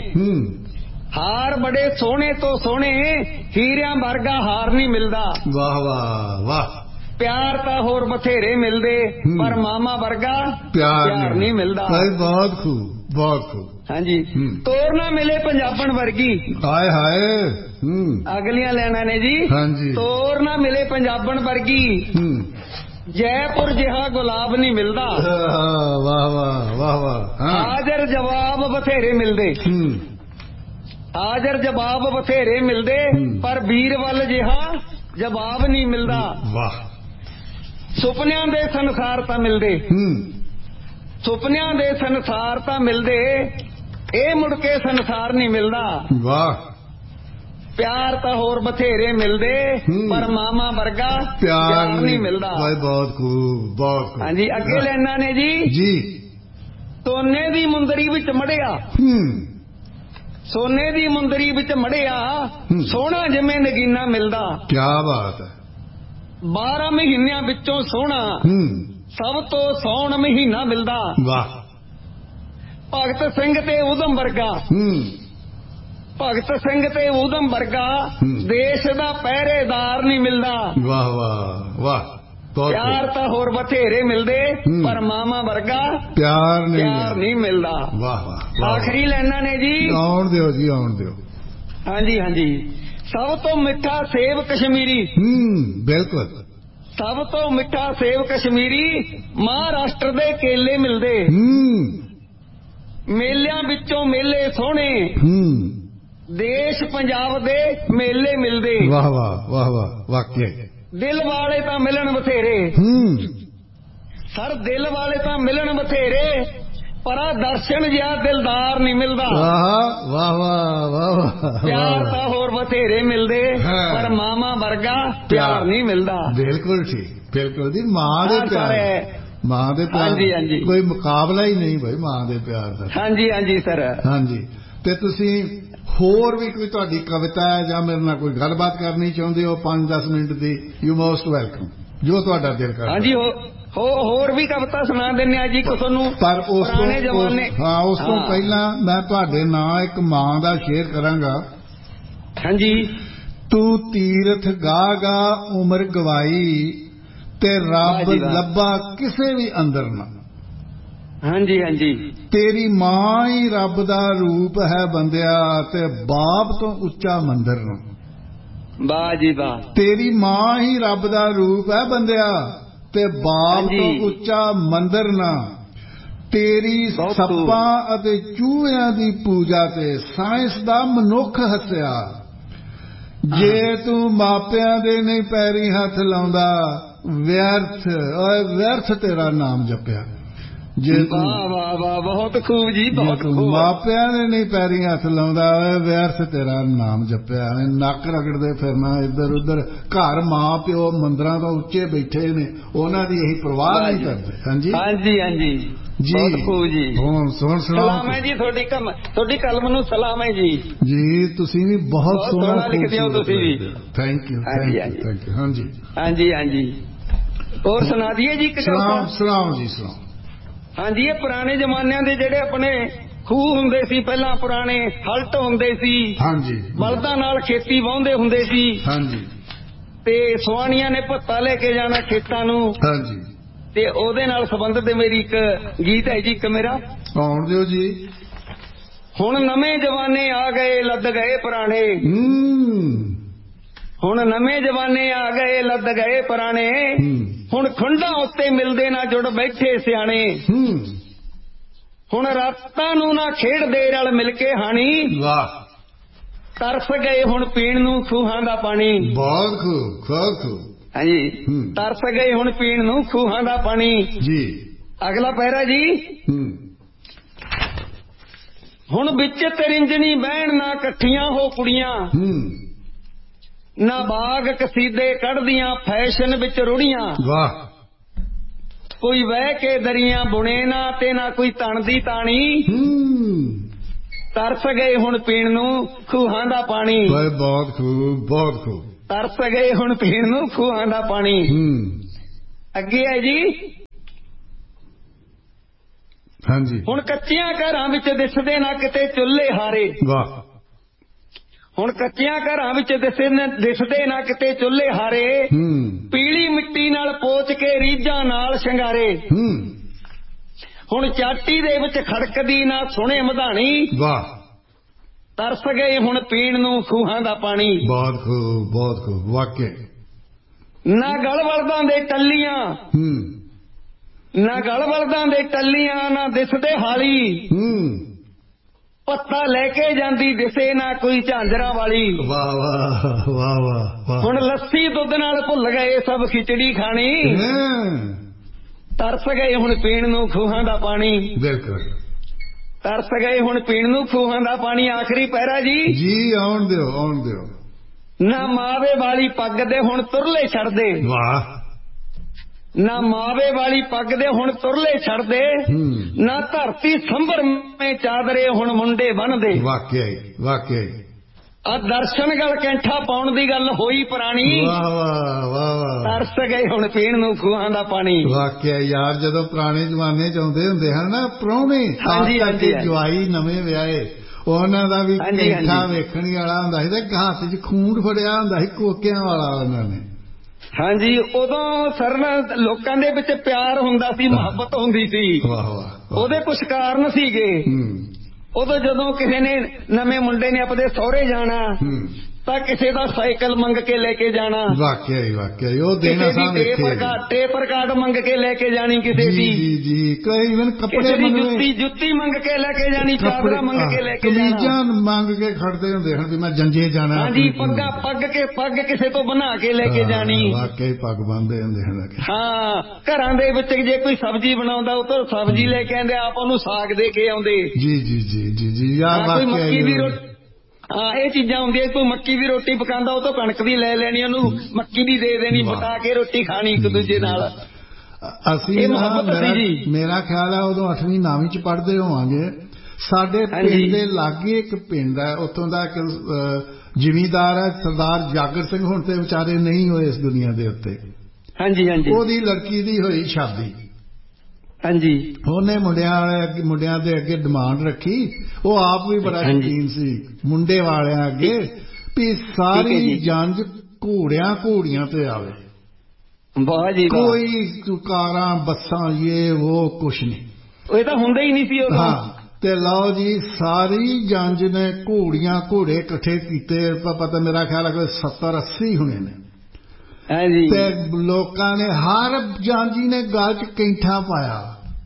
ਹਾਰ ਬੜੇ ਸੋਹਣੇ ਤੋਂ ਸੋਹਣੇ, ਹੀਰਿਆਂ ਵਰਗਾ ਹਾਰ ਨਹੀਂ ਮਿਲਦਾ। ਵਾਹ ਵਾਹ ਵਾਹ। ਪਿਆਰ ਤਾਂ ਹੋਰ ਬਥੇਰੇ ਮਿਲਦੇ, ਪਰ ਮਾਮਾ ਵਰਗਾ ਪਿਆਰ ਨਹੀਂ ਮਿਲਦਾ। ਬਹੁਤ ਖੂਬ, ਬਹੁਤ ਖੂਬ। ਹਾਂਜੀ। ਤੋਰ ਨਾ ਮਿਲੇ ਪੰਜਾਬਣ ਵਰਗੀ। ਹਾਏ ਹਾਏ। ਅਗਲੀਆਂ ਲੈਣਾ ਨੇ ਜੀ। ਹਾਂਜੀ। ਤੋਰ ਨਾ ਮਿਲੇ ਪੰਜਾਬਣ ਵਰਗੀ, ਜੈਪੁਰ ਜਿਹਾ ਗੁਲਾਬ ਨਹੀਂ ਮਿਲਦਾ। ਵਾਹ ਵਾਹ ਵਾਹ ਵਾਹ। ਹਾਜ਼ਰ ਜਵਾਬ ਬਥੇਰੇ ਮਿਲਦੇ, ਹਾਜ਼ਰ ਜਵਾਬ ਬਥੇਰੇ ਮਿਲਦੇ, ਪਰ ਵੀਰ ਵੱਲ ਜਿਹਾ ਜਵਾਬ ਨਹੀਂ ਮਿਲਦਾ। ਵਾਹ। ਸੁਪਨਿਆਂ ਦੇ ਸੰਸਾਰ ਤਾਂ ਮਿਲਦੇ, ਸੁਪਨਿਆਂ ਦੇ ਸੰਸਾਰ ਤਾਂ ਮਿਲਦੇ, ਇਹ ਮੁੜ ਕੇ ਸੰਸਾਰ ਨਹੀਂ ਮਿਲਦਾ। ਵਾਹ। ਪਿਆਰ ਤਾਂ ਹੋਰ ਬਥੇਰੇ ਮਿਲਦੇ, ਪਰ ਮਾਮਾ ਵਰਗਾ ਪਿਆਰ ਨਹੀਂ ਮਿਲਦਾ। ਬਹੁਤ ਖੂਬ, ਬਹੁਤ ਖੂਬ। ਹਾਂਜੀ, ਅੱਗੇ ਲੈਣਾ ਨੇ ਜੀ। ਜੀ। ਸੋਨੇ ਦੀ ਮੁੰਦਰੀ ਵਿੱਚ ਮੜਿਆ, ਸੋਨੇ ਦੀ ਮੁੰਦਰੀ ਵਿੱਚ ਮੜਿਆ, ਸੋਹਣਾ ਜਿਵੇਂ ਨਗੀਨਾ ਮਿਲਦਾ। ਕੀ ਬਾਤ ਹੈ। ਬਾਰਾਂ ਮਹੀਨਿਆਂ ਵਿੱਚੋਂ ਸੋਹਣਾ ਸਭ ਤੋਂ ਸੌਣ ਮਹੀਨਾ ਮਿਲਦਾ। ਵਾਹ। ਭਗਤ ਸਿੰਘ ਤੇ ਊਧਮ ਵਰਗਾ, ਭਗਤ ਸਿੰਘ ਤੇ ਊਧਮ ਵਰਗਾ ਦੇਸ਼ ਦਾ ਪਹਿਰੇਦਾਰ ਨਹੀਂ ਮਿਲਦਾ। ਵਾਹ ਵਾਹ ਵਾਹ। ਪਿਆਰ ਤਾਂ ਹੋਰ ਬਥੇਰੇ ਮਿਲਦੇ, ਪਰ ਮਾਮਾ ਵਰਗਾ ਪਿਆਰ ਨਹੀਂ ਮਿਲਦਾ। ਵਾਹ ਵਾਹ। ਆਖਰੀ ਲੈਣਾ ਨੇ ਜੀ। ਆਉਣ ਦਿਓ ਜੀ, ਆਉਣ ਦਿਓ। ਹਾਂਜੀ ਹਾਂਜੀ। ਸਭ ਤੋਂ ਮਿੱਠਾ ਸੇਬ ਕਸ਼ਮੀਰੀ। ਹੂੰ ਬਿਲਕੁਲ। ਸਭ ਤੋਂ ਮਿੱਠਾ ਸੇਬ ਕਸ਼ਮੀਰੀ ਮਹਾਰਾਸ਼ਟਰ ਦੇ ਕੇਲੇ ਮਿਲਦੇ। ਮੇਲਿਆਂ ਵਿੱਚੋਂ ਮੇਲੇ ਸੋਹਣੇ ਦੇਸ਼ ਪੰਜਾਬ ਦੇ ਮੇਲੇ ਮਿਲਦੇ। ਵਾਹ ਵਾਹ ਵਾਹ ਵਾਹ ਵਾਕਿਆ ਦਿਲ ਵਾਲੇ ਤਾਂ ਮਿਲਣ ਬਥੇਰੇ ਸਰ, ਦਿਲ ਵਾਲੇ ਤਾਂ ਮਿਲਣ ਬਥੇਰੇ ਪਰ ਆ ਦਰਸ਼ਨ ਜਿਹਾ ਦਿਲਦਾਰ ਨਹੀਂ ਮਿਲਦਾ। ਵਾਹ ਵਾਹ ਵਾਹ ਵਾਹ। ਪਿਆਰ ਤਾਂ ਹੋਰ ਬਥੇਰੇ ਮਿਲਦੇ ਪਰ ਮਾਮਾ ਵਰਗਾ ਪਿਆਰ ਨਹੀਂ ਮਿਲਦਾ। ਬਿਲਕੁਲ ਠੀਕ, ਬਿਲਕੁਲ ਜੀ। ਮਾਂ ਦੇ ਪਿਆਰ, ਮਾਂ ਦੇ ਪਿਆਰ ਹਾਂਜੀ ਹਾਂਜੀ ਕੋਈ ਮੁਕਾਬਲਾ ਹੀ ਨਹੀਂ ਭਾਈ ਮਾਂ ਦੇ ਪਿਆਰ ਦਾ। ਹਾਂਜੀ ਹਾਂਜੀ ਸਰ। ਹਾਂਜੀ। ਤੇ ਤੁਸੀਂ ਹੋਰ ਵੀ ਕੋਈ ਤੁਹਾਡੀ ਕਵਿਤਾ ਹੈ ਜਾਂ ਮੇਰੇ ਨਾਲ ਕੋਈ ਗੱਲਬਾਤ ਕਰਨੀ ਚਾਹੁੰਦੇ ਹੋ ਪੰਜ ਦਸ minute the, you most welcome, ਜੋ ਤੁਹਾਡਾ ਦਿਲ ਕਰਦਾ। ਹਾਂਜੀ ਹੋ ਹੋਰ ਵੀ ਕਵਿਤਾ ਸੁਣਾ ਦਿੰਦੇ ਆ ਜੀ ਤੁਹਾਨੂੰ। ਪਰ ਉਸ ਤੋਂ ਹਾਂ ਉਸ ਤੋਂ ਪਹਿਲਾਂ ਮੈਂ ਤੁਹਾਡੇ ਨਾਂ ਇੱਕ ਮਾਂ ਦਾ ਸ਼ੇਅਰ ਕਰਾਂਗਾ। ਹਾਂਜੀ। ਤੂੰ ਤੀਰਥ ਗਾ ਗਾ ਉਮਰ ਗਵਾਈ ਤੇ ਰੱਬ ਲੱਭਾ ਕਿਸੇ ਵੀ ਅੰਦਰ ਨਾ। ਹਾਂਜੀ ਹਾਂਜੀ। ਤੇਰੀ ਮਾਂ ਹੀ ਰੱਬ ਦਾ ਰੂਪ ਹੈ ਬੰਦਿਆ ਤੇ ਬਾਪ ਤੋਂ ਉੱਚਾ ਮੰਦਰ ਨੂੰ। ਵਾਹ ਜੀ ਵਾਹ। ਤੇਰੀ ਮਾਂ ਹੀ ਰੱਬ ਦਾ ਰੂਪ ਹੈ ਬੰਦਿਆ ਤੇ ਬਾਪ ਤੋਂ ਉੱਚਾ ਮੰਦਰ ਨਾ। ਤੇਰੀ ਸੱਪਾਂ ਅਤੇ ਚੂਹਿਆਂ ਦੀ ਪੂਜਾ ਤੇ ਸਾਇੰਸ ਦਾ ਮਨੁੱਖ ਹੱਸਿਆ। ਜੇ ਤੂੰ ਮਾਪਿਆਂ ਦੇ ਨਹੀਂ ਪੈਰੀ ਹੱਥ ਲਾਉਂਦਾ ਵਿਅਰਥ ਓਏ ਵਿਅਰਥ ਤੇਰਾ ਨਾਮ ਜਪਿਆ। ਜੇ ਵਾਹ ਵਾਹ ਵਾਹ ਬਹੁਤ ਖੂਬ ਜੀ, ਬਹੁਤ ਖੂਬ। ਮਾਪਿਆਂ ਨੇ ਨਹੀਂ ਪੈਰੀ ਹੱਥ ਲਾਉਂਦਾ ਓਏ ਵਿਅਰਥ ਤੇਰਾ ਨਾਮ ਜਪਿਆ। ਨੱਕ ਰਗੜਦੇ ਫਿਰਨਾ ਇੱਧਰ ਉੱਧਰ, ਘਰ ਮਾਂ ਪਿਓ ਮੰਦਰਾਂ ਤੋਂ ਉੱਚੇ ਬੈਠੇ ਨੇ, ਉਹਨਾਂ ਦੀ ਇਹੀ ਪਰਵਾਹ ਨਹੀਂ ਕਰਦੇ। ਹਾਂਜੀ ਹਾਂਜੀ ਹਾਂਜੀ ਜੀ ਬਹੁਤ ਖੂਬ ਜੀ। ਹੁਣ ਸੁਣ ਸਲਾਮ ਹੈ ਜੀ ਤੁਹਾਡੀ ਕਲਮ, ਤੁਹਾਡੀ ਕਲਮ ਨੂੰ ਸਲਾਮ ਹੈ ਜੀ। ਜੀ ਤੁਸੀਂ ਵੀ ਬਹੁਤ ਸੋਹਣਾ ਲਿਖਦੇ ਹੋ ਤੁਸੀਂ ਵੀ। Thank you thank you thank you. ਹਾਂਜੀ ਹਾਂਜੀ ਹਾਂਜੀ। ਹੋਰ ਸੁਣਾ ਦਈਏ ਜੀ। ਸੁਣਾਓ ਸੁਣਾਓ ਜੀ ਸੁਣਾਓ। ਹਾਂਜੀ। ਇਹ ਪੁਰਾਣੇ ਜ਼ਮਾਨਿਆਂ ਦੇ ਜਿਹੜੇ ਆਪਣੇ ਖੂਹ ਹੁੰਦੇ ਸੀ ਪਹਿਲਾਂ, ਪੁਰਾਣੇ ਹਲਟ ਹੁੰਦੇ ਸੀ। ਹਾਂਜੀ। ਬਲਦਾਂ ਨਾਲ ਖੇਤੀ ਵਾਹੁੰਦੇ ਹੁੰਦੇ ਸੀ। ਹਾਂਜੀ। ਤੇ ਸੁਆਣੀਆਂ ਨੇ ਭੱਤਾ ਲੈ ਕੇ ਜਾਣਾ ਖੇਤਾਂ ਨੂੰ। ਹਾਂਜੀ। ਤੇ ਉਹਦੇ ਨਾਲ ਸੰਬੰਧਿਤ ਮੇਰੀ ਇੱਕ ਗੀਤ ਹੈ ਜੀ, ਇੱਕ ਮੇਰਾ। ਆਉਣ ਦਿਓ ਜੀ। ਹੁਣ ਨਵੇਂ ਜਵਾਨੇ ਆ ਗਏ ਲੱਦ ਗਏ ਪੁਰਾਣੇ। ਹੁਣ ਨਵੇਂ ਜਵਾਨੇ ਆ ਗਏ ਲੱਦ ਗਏ ਪੁਰਾਣੇ। ਹੁਣ ਖੁੰਡਾਂ ਉੱਤੇ ਮਿਲਦੇ ਨਾ ਜੁੜ ਬੈਠੇ ਸਿਆਣੇ। ਹੁਣ ਰਾਤਾਂ ਨੂੰ ਨਾ ਖੇਡਦੇ ਰਲ ਮਿਲ ਕੇ ਹਾਣੀ। ਵਾਹ। ਤਰਸ ਗਏ ਹੁਣ ਪੀਣ ਨੂੰ ਖੂਹਾਂ ਦਾ ਪਾਣੀ। ਬਹੁਤ ਖੂਬ ਬਹੁਤ ਖੂਬ। ਹਾਂਜੀ। ਤਰਸ ਗਏ ਹੁਣ ਪੀਣ ਨੂੰ ਖੂਹਾਂ ਦਾ ਪਾਣੀ ਜੀ। ਅਗਲਾ ਪੈਰਾ ਜੀ। ਹੁਣ ਵਿੱਚ ਤਰਿੰਜਣੀ ਬਹਿਣ ਨਾ ਇਕੱਠੀਆਂ ਹੋ ਕੁੜੀਆਂ। ਨਾ ਬਾਗ ਕਸੀਦੇ ਕੱਢਦੀਆਂ ਫੈਸ਼ਨ ਵਿੱਚ ਰੁੜੀਆਂ। ਵਾਹ। ਕੋਈ ਵਹਿ ਕੇ ਦਰੀਆਂ ਬੁਣੇ ਨਾ ਤੇ ਨਾ ਕੋਈ ਤਣ ਦੀ ਤਾਣੀ। ਤਰਸ ਗਏ ਹੁਣ ਪੀਣ ਨੂੰ ਖੂਹਾਂ ਦਾ ਪਾਣੀ। ਬਹੁਤ ਖੂਬ ਬਹੁਤ ਖੂਬ। ਤਰਸ ਗਏ ਹੁਣ ਪੀਣ ਨੂੰ ਖੂਹਾਂ ਦਾ ਪਾਣੀ। ਅੱਗੇ ਹੈ ਜੀ। ਹਾਂਜੀ। ਹੁਣ ਕੱਚਿਆਂ ਘਰਾਂ ਵਿੱਚ ਦਿਸਦੇ ਨਾ ਕਿਤੇ ਚੁੱਲ੍ਹੇ ਹਾਰੇ। ਵਾਹ। ਹੁਣ ਕੱਚਿਆਂ ਘਰਾਂ ਵਿੱਚ ਦਿਸਦੇ ਨਾ ਕਿਤੇ ਚੁੱਲ੍ਹੇ ਹਾਰੇ। ਪੀਲੀ ਮਿੱਟੀ ਨਾਲ ਪੋਚ ਕੇ ਰੀਝਾਂ ਨਾਲ ਸ਼ਿੰਗਾਰੇ। ਹੁਣ ਚਾਟੀ ਦੇ ਵਿੱਚ ਖੜਕਦੀ ਨਾ ਸੁਣੇ ਮਧਾਣੀ। ਵਾਹ। ਤਰਸ ਗਏ ਹੁਣ ਪੀਣ ਨੂੰ ਖੂਹਾਂ ਦਾ ਪਾਣੀ। ਬਹੁਤ ਖੂਬ ਬਹੁਤ ਖੂਬ ਵਾਕਿਆ। ਨਾ ਗਲ ਬਲਦਾਂ ਦੇ ਟੱਲੀਆਂ। ਨਾ ਗਲ ਬਲਦਾਂ ਦੇ ਟੱਲੀਆਂ ਨਾ ਦਿਸਦੇ ਹਾਲੀ। ਪੱਤਾ ਲੈ ਕੇ ਜਾਂਦੀ ਦਿਸੇ ਨਾ ਕੋਈ ਝਾਂਜਰਾਂ ਵਾਲੀ। ਵਾਹ ਵਾਹ ਵਾਹ ਵਾਹ। ਹੁਣ ਲੱਸੀ ਦੁੱਧ ਨਾਲ ਭੁੱਲ ਗਏ ਸਭ ਖਿਚੜੀ ਖਾਣੀ। ਤਰਸ ਗਏ ਹੁਣ ਪੀਣ ਨੂੰ ਖੂਹਾਂ ਦਾ ਪਾਣੀ। ਬਿਲਕੁਲ। ਤਰਸ ਗਏ ਹੁਣ ਪੀਣ ਨੂੰ ਖੂਹਾਂ ਦਾ ਪਾਣੀ। ਆਖਰੀ ਪੈਰਾ ਜੀ। ਜੀ ਆਉਣ ਦਿਓ ਆਉਣ ਦਿਓ। ਨਾ ਮਾਵੇ ਵਾਲੀ ਪੱਗ ਦੇ ਹੁਣ ਤੁਰਲੇ ਛੱਡਦੇ। ਵਾਹ। ਨਾ ਮਾਵੇ ਵਾਲੀ ਪੱਗ ਦੇ ਹੁਣ ਤੁਰਲੇ ਛੱਡਦੇ। ਨਾ ਧਰਤੀ ਸੰਭਰ ਮੇ ਚਾਦਰੇ ਹੁਣ ਮੁੰਡੇ ਬੰਨਦੇ। ਵਾਕਿਆ ਵਾਕਿਆ। ਆ ਦਰਸ਼ਨ ਗਲ ਕੈਂਠਾ ਪਾਉਣ ਦੀ ਗੱਲ ਹੋਈ ਪੁਰਾਣੀ। ਵਾਹ ਵਾਹ ਵਾਹ। ਤਰਸ ਗਏ ਹੁਣ ਪੀਣ ਨੂੰ ਖੂਹਾਂ ਦਾ ਪਾਣੀ। ਵਾਕਿਆ ਯਾਰ, ਜਦੋਂ ਪੁਰਾਣੇ ਜ਼ਮਾਨੇ ਚ ਆਉਂਦੇ ਹੁੰਦੇ ਹਨ ਨਾ ਪ੍ਰਾਹੁਣੇ, ਖਾਸ ਕਰਕੇ ਜਵਾਈ ਨਵੇਂ ਵਿਆਹੇ, ਉਹਨਾਂ ਦਾ ਵੀ ਕੈਂਠਾ ਵੇਖਣ ਵਾਲਾ ਹੁੰਦਾ ਸੀ ਤੇ ਹੱਥ ਚ ਖੂੰਡ ਫੜਿਆ ਹੁੰਦਾ ਸੀ ਕੋਕਿਆਂ ਵਾਲਾ ਉਹਨਾਂ ਨੇ। ਹਾਂਜੀ। ਉਦੋਂ ਸਰ ਲੋਕਾਂ ਦੇ ਵਿੱਚ ਪਿਆਰ ਹੁੰਦਾ ਸੀ, ਮੁਹੱਬਤ ਹੁੰਦੀ ਸੀ। ਵਾਹ ਵਾਹ। ਉਹਦੇ ਕੁਛ ਕਾਰਨ ਸੀਗੇ। ਉਦੋਂ ਜਦੋਂ ਕਿਸੇ ਨੇ ਨਵੇਂ ਮੁੰਡੇ ਨੇ ਆਪਣੇ ਸਹੁਰੇ ਜਾਣਾ ਤਾਂ ਕਿਸੇ ਦਾ ਸਾਈਕਲ ਮੰਗ ਕੇ ਲੈ ਕੇ ਜਾਣਾ। ਵਾਕਿਆ ਹੀ ਵਾਕਿਆ ਉਹ ਦੇਣਾ ਸਾਹਮਣੇ ਟੇਪਰ ਕਾਰਡ ਮੰਗ ਕੇ ਲੈ ਕੇ ਜਾਣੀ ਕਿਸੇ ਦੀ। ਜੀ ਜੀ ਕਈ ਇਵਨ ਕੱਪੜੇ ਜੁੱਤੀ ਜੁੱਤੀ ਮੰਗ ਕੇ ਲੈ ਕੇ ਜਾਣੀ, ਚਾਦਰਾ ਮੰਗ ਕੇ ਲੈ ਕੇ ਜਾਣਾ, ਕਮੀਜ਼ਾਂ ਮੰਗ ਕੇ ਖੜਦੇ ਹੁੰਦੇ ਹਨ ਵੀ ਮੈਂ ਜੰਜੇ ਜਾਣਾ। ਹਾਂਜੀ ਪੱਗਾਂ ਪੱਗ ਕੇ ਪੱਗ ਕਿਸੇ ਤੋਂ ਬਣਾ ਕੇ ਲੈ ਕੇ ਜਾਣੀ। ਵਾਕਿਆ ਹੀ ਪੱਗ ਬੰਨ੍ਹਦੇ ਹੁੰਦੇ ਹਨ। ਹਾਂ ਘਰਾਂ ਦੇ ਵਿੱਚ ਜੇ ਕੋਈ ਸਬਜ਼ੀ ਬਣਾਉਂਦਾ ਉਹ ਤੋਂ ਸਬਜ਼ੀ ਲੈ ਕੇ ਆਉਂਦੇ, ਆਪ ਉਹਨੂੰ ਸਾਗ ਦੇ ਕੇ ਆਉਂਦੇ। ਜੀ ਜੀ ਜੀ ਜੀ ਜੀ ਯਾਰ ਵਾਕਿਆ ਹੀ ਹਾਂ ਇਹ ਚੀਜ਼ਾਂ ਹੁੰਦੀਆਂ। ਕੋਈ ਮੱਕੀ ਦੀ ਰੋਟੀ ਪਕਾਉਂਦਾ ਉਹ ਤੋਂ ਕਣਕ ਦੀ ਲੈ ਲੈਣੀ, ਉਹਨੂੰ ਮੱਕੀ ਦੀ ਦੇ ਦੇਣੀ, ਪਕਾ ਕੇ ਰੋਟੀ ਖਾਣੀ ਇੱਕ ਦੂਜੇ ਨਾਲ। ਅਸੀਂ ਮੇਰਾ ਖਿਆਲ ਹੈ ਉਦੋਂ ਅੱਠਵੀਂ ਨੌਵੀਂ ਚ ਪੜ੍ਹਦੇ ਹੋਵਾਂਗੇ। ਸਾਡੇ ਪਿੰਡ ਦੇ ਲਾਗੇ ਇੱਕ ਪਿੰਡ ਹੈ, ਉੱਥੋਂ ਦਾ ਇੱਕ ਜ਼ਿਮੀਂਦਾਰ ਹੈ ਸਰਦਾਰ ਜਾਗਰ ਸਿੰਘ, ਹੁਣ ਤੇ ਵਿਚਾਰੇ ਨਹੀਂ ਹੋਏ ਇਸ ਦੁਨੀਆ ਦੇ ਉੱਤੇ। ਹਾਂਜੀ ਹਾਂਜੀ ਉਹਦੀ ਲੜਕੀ ਦੀ ਹੋਈ ਸ਼ਾਦੀ। ਹਾਂਜੀ ਉਹਨੇ ਮੁੰਡਿਆਂ ਵਾਲੇ ਮੁੰਡਿਆਂ ਦੇ ਅੱਗੇ ਡਿਮਾਂਡ ਰੱਖੀ, ਉਹ ਆਪ ਵੀ ਬੜਾ ਸ਼ੌਕੀਨ ਸੀ ਮੁੰਡੇ ਵਾਲਿਆਂ ਅੱਗੇ, ਵੀ ਸਾਰੀ ਜੰਜ ਘੋੜਿਆਂ ਘੋੜੀਆਂ ਤੇ ਆਵੇ। ਵਾਹ ਜੀ ਕੋਈ ਕਾਰਾਂ ਬੱਸਾਂ ਇਹ ਉਹ ਕੁਛ ਨਹੀਂ, ਇਹ ਤਾਂ ਹੁੰਦਾ ਹੀ ਨਹੀਂ ਸੀ ਉਦੋਂ। ਹਾਂ ਤੇ ਲਓ ਜੀ ਸਾਰੀ ਜੰਜ ਨੇ ਘੋੜੀਆਂ ਘੋੜੇ ਇਕੱਠੇ ਕੀਤੇ, ਪਤਾ ਮੇਰਾ ਖਿਆਲ ਹੈ ਕੋਈ ਸੱਤਰ ਅੱਸੀ ਹੋਣੇ ਨੇ। ਤੇ ਲੋਕਾਂ ਨੇ ਹਰ ਜਾਂਜੀ ਨੇ ਗਲ ਚ ਕੈਂਠਾ ਪਾਇਆ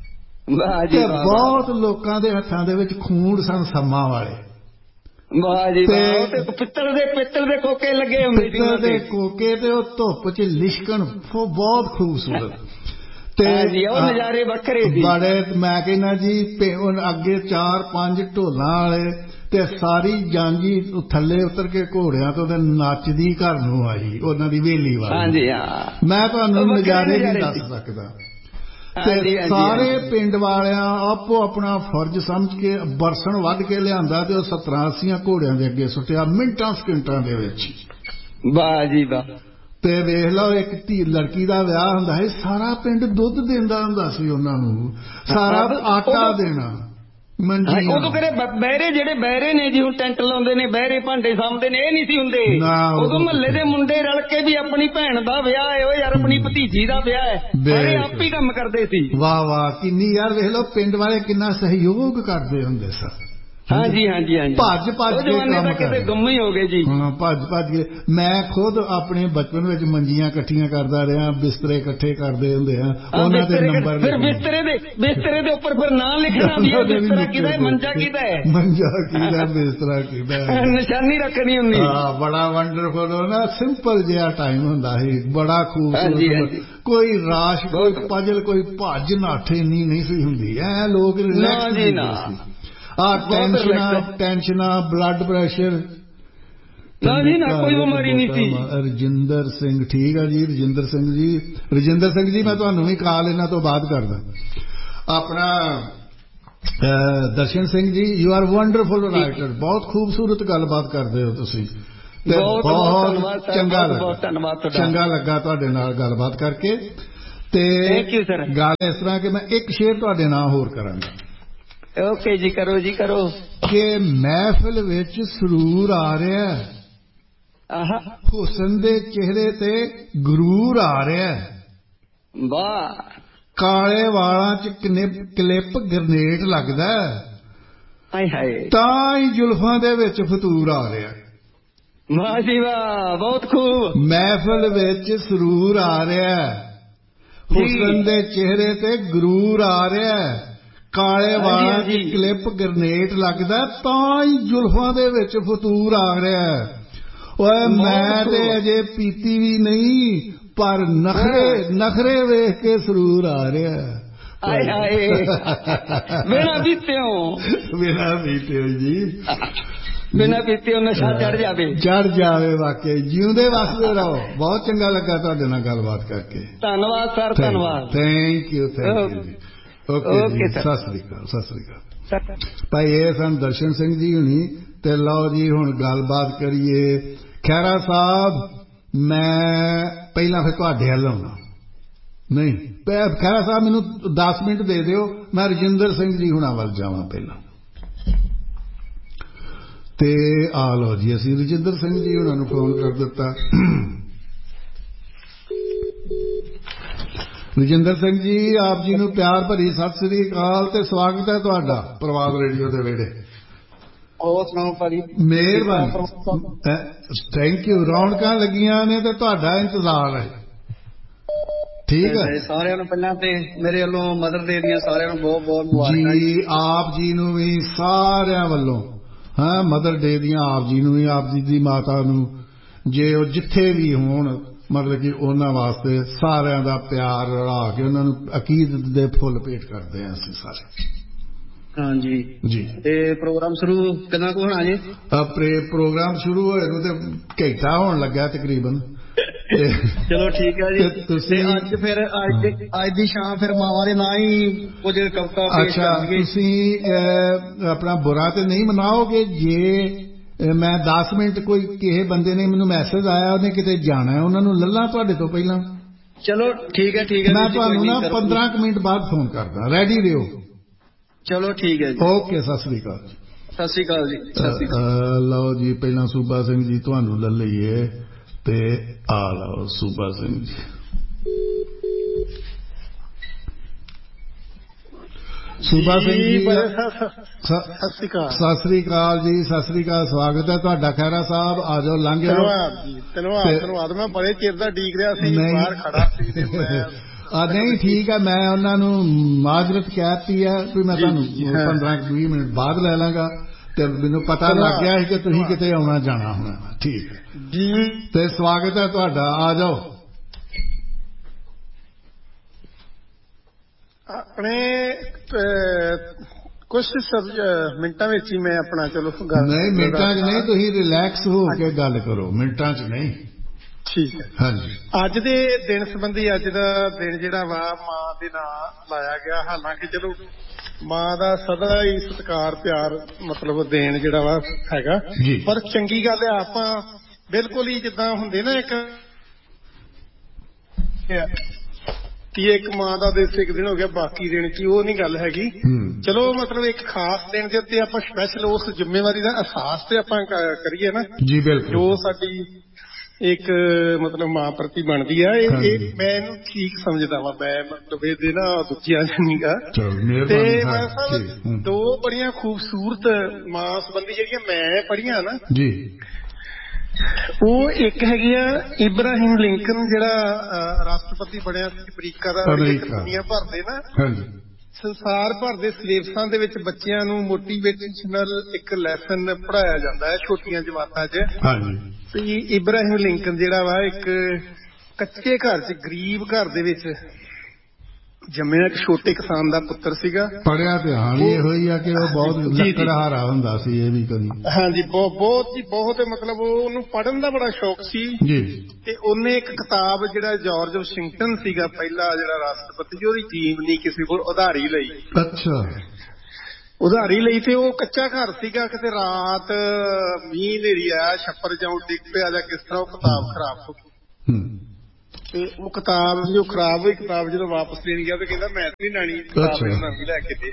ਤੇ ਬਹੁਤ ਲੋਕਾਂ ਦੇ ਹੱਥਾਂ ਦੇ ਵਿੱਚ ਖੂਨ ਸਨ ਸੰਮਾਂ ਵਾਲੇ। ਵਾਹ ਜੀ ਵਾਹ। ਪਿੱਤਲ ਦੇ ਪਿੱਤਲ ਦੇ ਕੋਕੇ ਲੱਗੇ ਹੁੰਦੇ, ਪਿੱਤਲ ਦੇ ਕੋਕੇ ਤੇ ਉਹ ਧੁੱਪ ਚ ਲਿਸ਼ਕਣ, ਬਹੁਤ ਖੂਬਸੂਰਤ ਤੇ ਉਹ ਨਜ਼ਾਰੇ ਵੱਖਰੇ ਸੀ ਬੜੇ। ਮੈਂ ਕਹਿੰਦਾ ਜੀ ਅੱਗੇ ਚਾਰ ਪੰਜ ਢੋਲਾਂ ਵਾਲੇ ਤੇ ਸਾਰੀ ਜਾਂਜੀ ਥੱਲੇ ਉਤਰ ਕੇ ਘੋੜਿਆਂ ਤੋਂ ਤੇ ਨੱਚਦੀ ਘਰ ਨੂੰ ਆਈ ਉਹਨਾਂ ਦੀ ਵੇਲੀ ਵਾਲੀ। ਹਾਂਜੀ ਹਾਂ ਮੈਂ ਤੁਹਾਨੂੰ ਨਜ਼ਾਰੇ ਨਹੀਂ ਦੱਸ ਸਕਦਾ। ਤੇ ਸਾਰੇ ਪਿੰਡ ਵਾਲਿਆਂ ਆਪੋ ਆਪਣਾ ਫਰਜ਼ ਸਮਝ ਕੇ ਬਰਸਨ ਵੱਢ ਕੇ ਲਿਆਂਦਾ ਤੇ ਉਹ ਸੱਤਰਾਂ ਅੱਸੀਆਂ ਘੋੜਿਆਂ ਦੇ ਅੱਗੇ ਸੁੱਟਿਆ ਮਿੰਟਾਂ ਸਕਿੰਟਾਂ ਦੇ ਵਿੱਚ। ਵਾਹ ਜੀ ਵਾਹ। ਤੇ ਵੇਖ ਲਓ ਇੱਕ ਧੀ ਲੜਕੀ ਦਾ ਵਿਆਹ ਹੁੰਦਾ ਹੈ, ਸਾਰਾ ਪਿੰਡ ਦੁੱਧ ਦਿੰਦਾ ਹੁੰਦਾ ਸੀ ਉਹਨਾਂ ਨੂੰ, ਸਾਰਾ ਆਟਾ ਦੇਣਾ। ਉਦੋਂ ਕਿਹੜੇ ਬਹਿਰੇ ਜਿਹੜੇ ਬਹਿਰੇ ਨੇ ਜੀ ਹੁਣ ਟੈਂਟ ਲਾਉਂਦੇ ਨੇ, ਬਹਿਰੇ ਭਾਂਡੇ ਸਾਂਭਦੇ ਨੇ, ਇਹ ਨਹੀਂ ਸੀ ਹੁੰਦੇ। ਉਦੋਂ ਮਹੱਲੇ ਦੇ ਮੁੰਡੇ ਰਲ ਕੇ ਵੀ ਆਪਣੀ ਭੈਣ ਦਾ ਵਿਆਹ ਹੈ, ਉਹ ਯਾਰ ਆਪਣੀ ਭਤੀਜੀ ਦਾ ਵਿਆਹ ਹੈ, ਸਾਰੇ ਆਪ ਹੀ ਕੰਮ ਕਰਦੇ ਸੀ। ਵਾਹ ਵਾਹ ਕਿੰਨੀ ਯਾਰ ਵੇਖ ਲਓ ਪਿੰਡ ਵਾਲੇ ਕਿੰਨਾ ਸਹਿਯੋਗ ਕਰਦੇ ਹੁੰਦੇ ਸਨ। ਹਾਂਜੀ ਹਾਂਜੀ ਹਾਂਜੀ ਭੱਜ ਭੱਜ ਕੇ ਕੰਮ ਕਰਦੇ, ਗੁੰਮ ਹੀ ਹੋ ਗਏ ਜੀ। ਹਾਂ ਭੱਜ ਭੱਜ ਕੇ। ਮੈਂ ਖੁਦ ਆਪਣੇ ਬਚਪਨ ਵਿੱਚ ਮੰਜੀਆਂ ਇਕੱਠੀਆਂ ਕਰਦਾ ਰਿਹਾ, ਬਿਸਤਰੇ ਇਕੱਠੇ ਕਰਦੇ ਹੁੰਦੇ ਆ, ਉਹਨਾਂ ਦੇ ਨੰਬਰ ਫਿਰ ਬਿਸਤਰੇ ਦੇ ਬਿਸਤਰੇ ਦੇ ਉੱਪਰ ਫਿਰ ਨਾਂ ਲਿਖਣਾ ਵੀ ਬਿਸਤਰਾ ਕਿਹਦਾ ਹੈ, ਮੰਜਾ ਕਿਹਦਾ ਹੈ, ਮੰਜਾ ਕਿਹਦਾ, ਬਿਸਤਰਾ ਕਿਹਦਾ ਹੈ, ਨਿਸ਼ਾਨੀ ਰੱਖਣੀ ਹੁੰਦੀ। ਹਾਂ ਬੜਾ ਵੰਡਰਫੁਲ ਨਾ ਸਿੰਪਲ ਜਿਹਾ ਟਾਈਮ ਹੁੰਦਾ ਸੀ, ਬੜਾ ਖੂਬਸੂਰਤ। ਕੋਈ ਰਾਸ਼ ਕੋਈ ਪਜਲ ਕੋਈ ਭੱਜ ਨਾਠੇ ਨਹੀਂ ਨਹੀਂ ਸੀ ਹੁੰਦੀ। ਐ ਲੋਕ ਰਿਲੈਕਸ ਸੀ। ਆ ਟੈਨਸ਼ਨਾਂ ਟੈਨਸ਼ਨਾਂ ਬਲੱਡ ਪ੍ਰੈਸ਼ਰ ਕੋਈ ਬਿਮਾਰੀ ਨਹੀਂ ਸੀ। ਰਜਿੰਦਰ ਸਿੰਘ ਠੀਕ ਆ ਜੀ, ਰਜਿੰਦਰ ਸਿੰਘ ਜੀ, ਰਜਿੰਦਰ ਸਿੰਘ ਜੀ ਮੈਂ ਤੁਹਾਨੂੰ ਵੀ ਕਾਲ ਇਹਨਾਂ ਤੋਂ ਬਾਅਦ ਕਰਦਾ। ਆਪਣਾ Darshan Singh ji you are wonderful writer, ਬਹੁਤ ਖੂਬਸੂਰਤ ਗੱਲਬਾਤ ਕਰਦੇ ਹੋ ਤੁਸੀਂ ਤੇ ਬਹੁਤ ਚੰਗਾ ਲੱਗਾ ਚੰਗਾ ਲੱਗਾ ਤੁਹਾਡੇ ਨਾਲ ਗੱਲਬਾਤ ਕਰਕੇ। ਤੇ ਗੱਲ ਇਸ ਤਰ੍ਹਾਂ ਕਿ ਮੈਂ ਇੱਕ ਸ਼ੇਰ ਤੁਹਾਡੇ ਨਾਲ ਹੋਰ ਕਰਾਂਗਾ। ਓਕੇ ਜੀ ਕਰੋ ਜੀ ਕਰੋ। ਕਿ ਮਹਿਫਿਲ ਵਿੱਚ ਸਰੂਰ ਆ ਰਿਹਾ, ਆਹਾ ਹੁਸਨ ਦੇ ਚਿਹਰੇ ਤੇ ਗਰੂਰ ਆ ਰਿਹਾ, ਵਾਹ ਕਾਲੇ ਵਾਲਾਂ ਚ ਕਲਿੱਪ ਗਰਨੇਟ ਲੱਗਦਾ, ਹਾਏ ਹਾਏ ਤਾਂ ਹੀ ਜ਼ੁਲਫਾਂ ਦੇ ਵਿੱਚ ਫਤੂਰ ਆ ਰਿਹਾ। ਵਾਹ ਜੀ ਵਾਹ ਬਹੁਤ ਖੂਬ। ਮਹਿਫਿਲ ਵਿੱਚ ਸਰੂਰ ਆ ਰਿਹਾ, ਹੁਸਨ ਦੇ ਚਿਹਰੇ ਤੇ ਗਰੂਰ ਆ ਰਿਹਾ, ਕਾਲੇ ਵਾਲਾਂ ਚ ਕਲਿੱਪ ਗਰਨੇਟ ਲੱਗਦਾ, ਤਾਂ ਹੀ ਜ਼ੁਲਫਾਂ ਦੇ ਵਿੱਚ ਫਤੂਰ ਆ ਰਿਹਾ। ਓਏ ਮੈਂ ਤੇ ਅਜੇ ਪੀਤੀ ਵੀ ਨਹੀਂ, ਪਰ ਨਖਰੇ ਨਖਰੇ ਵੇਖ ਕੇ ਸਰੂਰ ਆ ਰਿਹਾ। ਹਾਏ ਹਾਏ ਬਿਨਾਂ ਪੀਤਿਓ ਬਿਨਾਂ ਪੀਤਿਓ ਜੀ, ਬਿਨਾਂ ਪੀਤਿਓ ਨਸ਼ਾ ਚੜ ਜਾਵੇ ਚੜ ਜਾਵੇ। ਵਾਕਈ ਜਿਉਂਦੇ ਵਸਦੇ ਰਹੋ। ਬਹੁਤ ਚੰਗਾ ਲੱਗਾ ਤੁਹਾਡੇ ਨਾਲ ਗੱਲਬਾਤ ਕਰਕੇ। ਧੰਨਵਾਦ ਸਰ, ਧੰਨਵਾਦ। ਥੈਂਕ ਯੂ ਥੈਂਕ ਯੂ ਜੀ। ਓਕੇ ਸਤਿ ਸ੍ਰੀ ਅਕਾਲ ਸਤਿ ਸ੍ਰੀ ਅਕਾਲ ਭਾਈ। ਇਹ ਸਨ ਦਰਸ਼ਨ ਸਿੰਘ ਜੀ ਹੁਣੀ। ਤੇ ਲਓ ਜੀ ਹੁਣ ਗੱਲਬਾਤ ਕਰੀਏ। ਖਹਿਰਾ ਸਾਹਿਬ ਮੈਂ ਪਹਿਲਾਂ ਫਿਰ ਤੁਹਾਡੇ ਵੱਲ ਆਉਣਾ ਨਹੀਂ, ਖਹਿਰਾ ਸਾਹਿਬ ਮੈਨੂੰ ਦਸ ਮਿੰਟ ਦੇ ਦਿਓ, ਮੈਂ ਰਜਿੰਦਰ ਸਿੰਘ ਜੀ ਹੁਣਾਂ ਵੱਲ ਜਾਵਾਂ ਪਹਿਲਾਂ। ਤੇ ਆ ਲਓ ਜੀ ਅਸੀਂ ਰਜਿੰਦਰ ਸਿੰਘ ਜੀ ਹੁਣਾਂ ਨੂੰ ਫੋਨ ਕਰ ਦਿੱਤਾ। ਰਜਿੰਦਰ ਸਿੰਘ ਜੀ ਆਪ ਜੀ ਨੂੰ ਪਿਆਰ ਭਰੀ ਸਤਿ ਸ੍ਰੀ ਅਕਾਲ ਤੇ ਸਵਾਗਤ ਹੈ ਤੁਹਾਡਾ ਪ੍ਰਵਾਦ ਰੇਡੀਓ ਦੇ ਵਿਹੜੇ। ਹੋਰ ਸੁਣਾਓ ਭਾਜੀ? ਮਿਹਰਬਾਨੀ, ਥੈਂਕ ਯੂ। ਰੌਣਕਾਂ ਲੱਗੀਆਂ ਨੇ ਤੇ ਤੁਹਾਡਾ ਇੰਤਜ਼ਾਰ ਹੈ। ਠੀਕ ਹੈ ਸਾਰਿਆਂ ਨੂੰ ਪਹਿਲਾਂ ਤੇ ਮੇਰੇ ਵੱਲੋਂ ਮਦਰ ਡੇ ਦੀਆਂ ਸਾਰਿਆਂ ਨੂੰ ਬਹੁਤ ਬਹੁਤ ਮੁਬਾਰਕਾਂ ਜੀ। ਆਪ ਜੀ ਨੂੰ ਵੀ ਸਾਰਿਆਂ ਵੱਲੋਂ ਹਾਂ ਮਦਰ ਡੇ ਦੀਆਂ ਆਪ ਜੀ ਨੂੰ ਵੀ, ਆਪ ਜੀ ਦੀ ਮਾਤਾ ਨੂੰ, ਜੇ ਉਹ ਜਿੱਥੇ ਵੀ ਹੋਣ, ਮਤਲਬ ਕਿ ਉਹਨਾਂ ਵਾਸਤੇ ਸਾਰਿਆਂ ਦਾ ਪਿਆਰ ਰਲਾ ਕੇ ਉਹਨਾਂ ਨੂੰ ਅਕੀਦਤ ਦੇ ਫੁੱਲ ਭੇਟ ਕਰਦੇ ਹਾਂ ਅਸੀਂ ਸਾਰੇ। ਹਾਂਜੀ ਜੀ। ਤੇ ਪ੍ਰੋਗਰਾਮ ਸ਼ੁਰੂ ਕਿੰਨਾ ਕੁ ਹੋਣਾ ਜੀ? ਪ੍ਰੋਗਰਾਮ ਸ਼ੁਰੂ ਹੋਏ ਨੂੰ ਤੇ ਘੰਟਾ ਹੋਣ ਲੱਗਾ ਤਕਰੀਬਨ। ਚਲੋ ਠੀਕ ਹੈ ਜੀ। ਤੁਸੀਂ ਅੱਜ ਫਿਰ ਅੱਜ ਅੱਜ ਦੀ ਸ਼ਾਮ ਫਿਰ ਮਾਵਾਂ ਦੇ ਨਾਂ ਹੀ ਕੁਝ ਕਵਿਤਾ ਪੇਸ਼ ਕਰਨਗੇ। ਤੁਸੀਂ ਆਪਣਾ ਬੁਰਾ ਤੇ ਨਹੀਂ ਮਨਾਓਗੇ ਜੇ ਮੈਂ ਦਸ ਮਿੰਟ ਕੋਈ ਕਿਸੇ ਬੰਦੇ ਨੇ ਮੈਨੂੰ ਮੈਸੇਜ ਆਇਆ ਉਹਨੇ ਕਿਤੇ ਜਾਣਾ, ਉਹਨਾਂ ਨੂੰ ਲੱਲਾ ਤੁਹਾਡੇ ਤੋਂ ਪਹਿਲਾਂ? ਚਲੋ ਠੀਕ ਹੈ ਠੀਕ ਹੈ। ਮੈਂ ਤੁਹਾਨੂੰ ਨਾ ਪੰਦਰਾਂ ਕੁ ਮਿੰਟ ਬਾਅਦ ਫੋਨ ਕਰਦਾ, ਰੈਡੀ ਰਹੋ। ਚਲੋ ਠੀਕ ਹੈ ਜੀ। ਓਕੇ, ਸਤਿ ਸ੍ਰੀ ਅਕਾਲ ਜੀ। ਸਤਿ ਸ੍ਰੀ ਅਕਾਲ ਜੀ। ਸਤਿ ਸ੍ਰੀ ਅਕਾਲ। ਲਓ ਜੀ, ਪਹਿਲਾਂ ਸੂਬਾ ਸਿੰਘ ਜੀ ਤੁਹਾਨੂੰ ਲੈ ਲਈਏ ਤੇ ਆ ਲਓ ਸੂਬਾ ਸਿੰਘ ਜੀ। ਸੂਬਾ ਸਿੰਘ ਜੀ ਸਤਿ ਸ੍ਰੀ ਅਕਾਲ। ਸਤਿ ਸ੍ਰੀ ਅਕਾਲ ਜੀ। ਸਤਿ ਸ੍ਰੀ ਅਕਾਲ, ਸਵਾਗਤ ਹੈ ਤੁਹਾਡਾ। ਖਹਿਰਾ ਸਾਹਿਬ ਆ ਜਾਓ, ਲੰਘ ਆਓ। ਧੰਨਵਾਦ ਧੰਨਵਾਦ। ਮੈਂ ਬੜੇ ਚਿਰ ਦਾ ਉਡੀਕ ਰਿਹਾ ਸੀ, ਬਾਹਰ ਖੜਾ ਸੀ। ਆ ਨਹੀਂ ਠੀਕ ਹੈ, ਮੈਂ ਉਹਨਾਂ ਨੂੰ ਮਾਜ਼ਰਤ ਕਹਿਤੀ ਹੈ ਵੀ ਮੈਂ ਤੁਹਾਨੂੰ ਪੰਦਰਾਂ ਵੀਹ ਮਿੰਟ ਬਾਅਦ ਲੈ ਲਾਂਗਾ ਤੇ ਮੈਨੂੰ ਪਤਾ ਲੱਗ ਗਿਆ ਸੀ ਕਿ ਤੁਸੀਂ ਕਿਤੇ ਆਉਣਾ ਜਾਣਾ ਹੋਣਾ। ਠੀਕ ਹੈ ਜੀ, ਤੇ ਸਵਾਗਤ ਹੈ ਤੁਹਾਡਾ, ਆ ਜਾਓ। ਆਪਣੇ ਕੁਛ ਮਿੰਟਾਂ ਵਿੱਚ ਹੀ ਮੈਂ ਆਪਣਾ ਚਲੋ ਗੱਲ ਨਹੀਂ ਮਿੰਟਾਂ 'ਚ ਨਹੀਂ, ਤੁਸੀਂ ਰਿਲੈਕਸ ਹੋ ਕੇ ਗੱਲ ਕਰੋ, ਮਿੰਟਾਂ 'ਚ ਨਹੀਂ। ਠੀਕ ਹੈ। ਹਾਂਜੀ, ਅੱਜ ਦੇ ਦਿਨ ਸੰਬੰਧੀ, ਅੱਜ ਦਾ ਦਿਨ ਜਿਹੜਾ ਵਾ ਮਾਂ ਦੇ ਨਾਂ ਲਾਇਆ ਗਿਆ। ਹਾਲਾਂਕਿ ਚਲੋ ਮਾਂ ਦਾ ਸਦਾ ਹੀ ਸਤਿਕਾਰ ਪਿਆਰ ਮਤਲਬ ਦੇਣ ਜਿਹੜਾ ਵਾ ਹੈਗਾ, ਪਰ ਚੰਗੀ ਗੱਲ ਹੈ ਆਪਾਂ ਬਿਲਕੁਲ ਹੀ ਜਿੱਦਾਂ ਹੁੰਦੇ ਨਾ ਇੱਕ ਕਿ ਇੱਕ ਮਾਂ ਦਾ ਦਿਨ ਇੱਕ ਦਿਨ ਹੋ ਗਿਆ ਬਾਕੀ ਦਿਨ ਕੀ, ਉਹ ਨਹੀਂ ਗੱਲ ਹੈਗੀ। ਚਲੋ ਮਤਲਬ ਇੱਕ ਖਾਸ ਦਿਨ ਦੇ ਉੱਤੇ ਆਪਾਂ ਸਪੈਸ਼ਲ ਉਸ ਜ਼ਿੰਮੇਵਾਰੀ ਦਾ ਅਹਿਸਾਸ ਤੇ ਆਪਾਂ ਕਰੀਏ ਨਾ ਜੀ, ਬਿਲਕੁਲ, ਜੋ ਸਾਡੀ ਇੱਕ ਮਤਲਬ ਮਾਂ ਪ੍ਰਤੀ ਬਣਦੀ ਆ। ਇਹ ਮੈਂ ਇਹਨੂੰ ਠੀਕ ਸਮਝਦਾ ਵਾ, ਮੈਂ ਮਤਲਬ ਇਹਦੇ ਨਾ ਦੂਜਿਆਂ ਨਹੀਂ ਗਾ। ਤੇ ਮੈਂ ਸਾਹਿਬ ਦੋ ਬੜੀਆਂ ਖੂਬਸੂਰਤ ਮਾਂ ਸੰਬੰਧੀ ਜਿਹੜੀਆਂ ਮੈਂ ਪੜ੍ਹੀਆਂ ਨਾ ਜੀ, ਉਹ ਇੱਕ ਹੈਗੀ ਆ ਇਬਰਾਹਿਮ ਲਿੰਕਨ, ਜਿਹੜਾ ਰਾਸ਼ਟਰਪਤੀ ਬਣਿਆ ਸੀ ਅਮਰੀਕਾ ਦਾ। ਦੁਨੀਆ ਭਰ ਦੇ ਨਾ ਸੰਸਾਰ ਭਰ ਦੇ ਸਿਲੇਬਸਾਂ ਦੇ ਵਿੱਚ ਬੱਚਿਆਂ ਨੂੰ ਮੋਟੀਵੇਸ਼ਨਲ ਇੱਕ ਲੈਸਨ ਪੜ੍ਹਾਇਆ ਜਾਂਦਾ ਹੈ ਛੋਟੀਆਂ ਜਮਾਤਾਂ 'ਚ। ਤੇ ਇਬਰਾਹਿਮ ਲਿੰਕਨ ਜਿਹੜਾ ਵਾ ਇੱਕ ਕੱਚੇ ਘਰ 'ਚ ਗਰੀਬ ਘਰ ਦੇ ਵਿੱਚ ਜੰਮਿਆ, ਇੱਕ ਛੋਟੇ ਕਿਸਾਨ ਦਾ ਪੁੱਤਰ ਸੀਗਾ। ਪੜ੍ਹਿਆ ਤੇ ਹਾਂ ਵੀ ਇਹੋ ਹੀ ਆ ਕਿ ਉਹ ਬਹੁਤ ਲੱਕੜਹਾਰਾ ਹੁੰਦਾ ਸੀ। ਇਹ ਵੀ ਕਦੀ ਹਾਂਜੀ ਬਹੁਤ ਬਹੁਤ ਜੀ ਬਹੁਤ ਮਤਲਬ ਉਹਨੂੰ ਪੜ੍ਹਨ ਦਾ ਬੜਾ ਸ਼ੌਕ ਸੀ ਜੀ। ਤੇ ਉਹਨੇ ਇੱਕ ਕਿਤਾਬ ਜਿਹੜਾ ਜਾਰਜ ਵਾਸ਼ਿੰਗਟਨ ਸੀਗਾ ਪਹਿਲਾ ਜਿਹੜਾ ਰਾਸ਼ਟਰਪਤੀ, ਉਹਦੀ ਜੀਵਨੀ ਕਿਸੇ ਕੋਲ ਉਧਾਰੀ ਲਈ। ਅੱਛਾ, ਉਧਾਰੀ ਲਈ ਤੇ ਉਹ ਕੱਚਾ ਘਰ ਸੀਗਾ, ਕਿਤੇ ਰਾਤ ਮੀਂਹ ਹਨੇਰੀ ਆਇਆ, ਛੱਪਰ ਜਾਉ ਡਿੱਗ ਪਿਆ ਜਾਂ ਕਿਸ ਤਰ੍ਹਾਂ ਉਹ ਕਿਤਾਬ ਖਰਾਬ ਹੋ ਗਈ। ਤੇ ਉਹ ਕਿਤਾਬ ਜੋ ਖਰਾਬ ਹੋਈ ਕਿਤਾਬ ਜਦੋਂ ਵਾਪਸ ਦੇਣ ਗਿਆ ਤੇ ਕਹਿੰਦਾ ਮੈਂ ਤੇ ਨਹੀਂ ਲੈਣੀ, ਨਵੀਂ ਲੈ ਕੇ ਦੇ।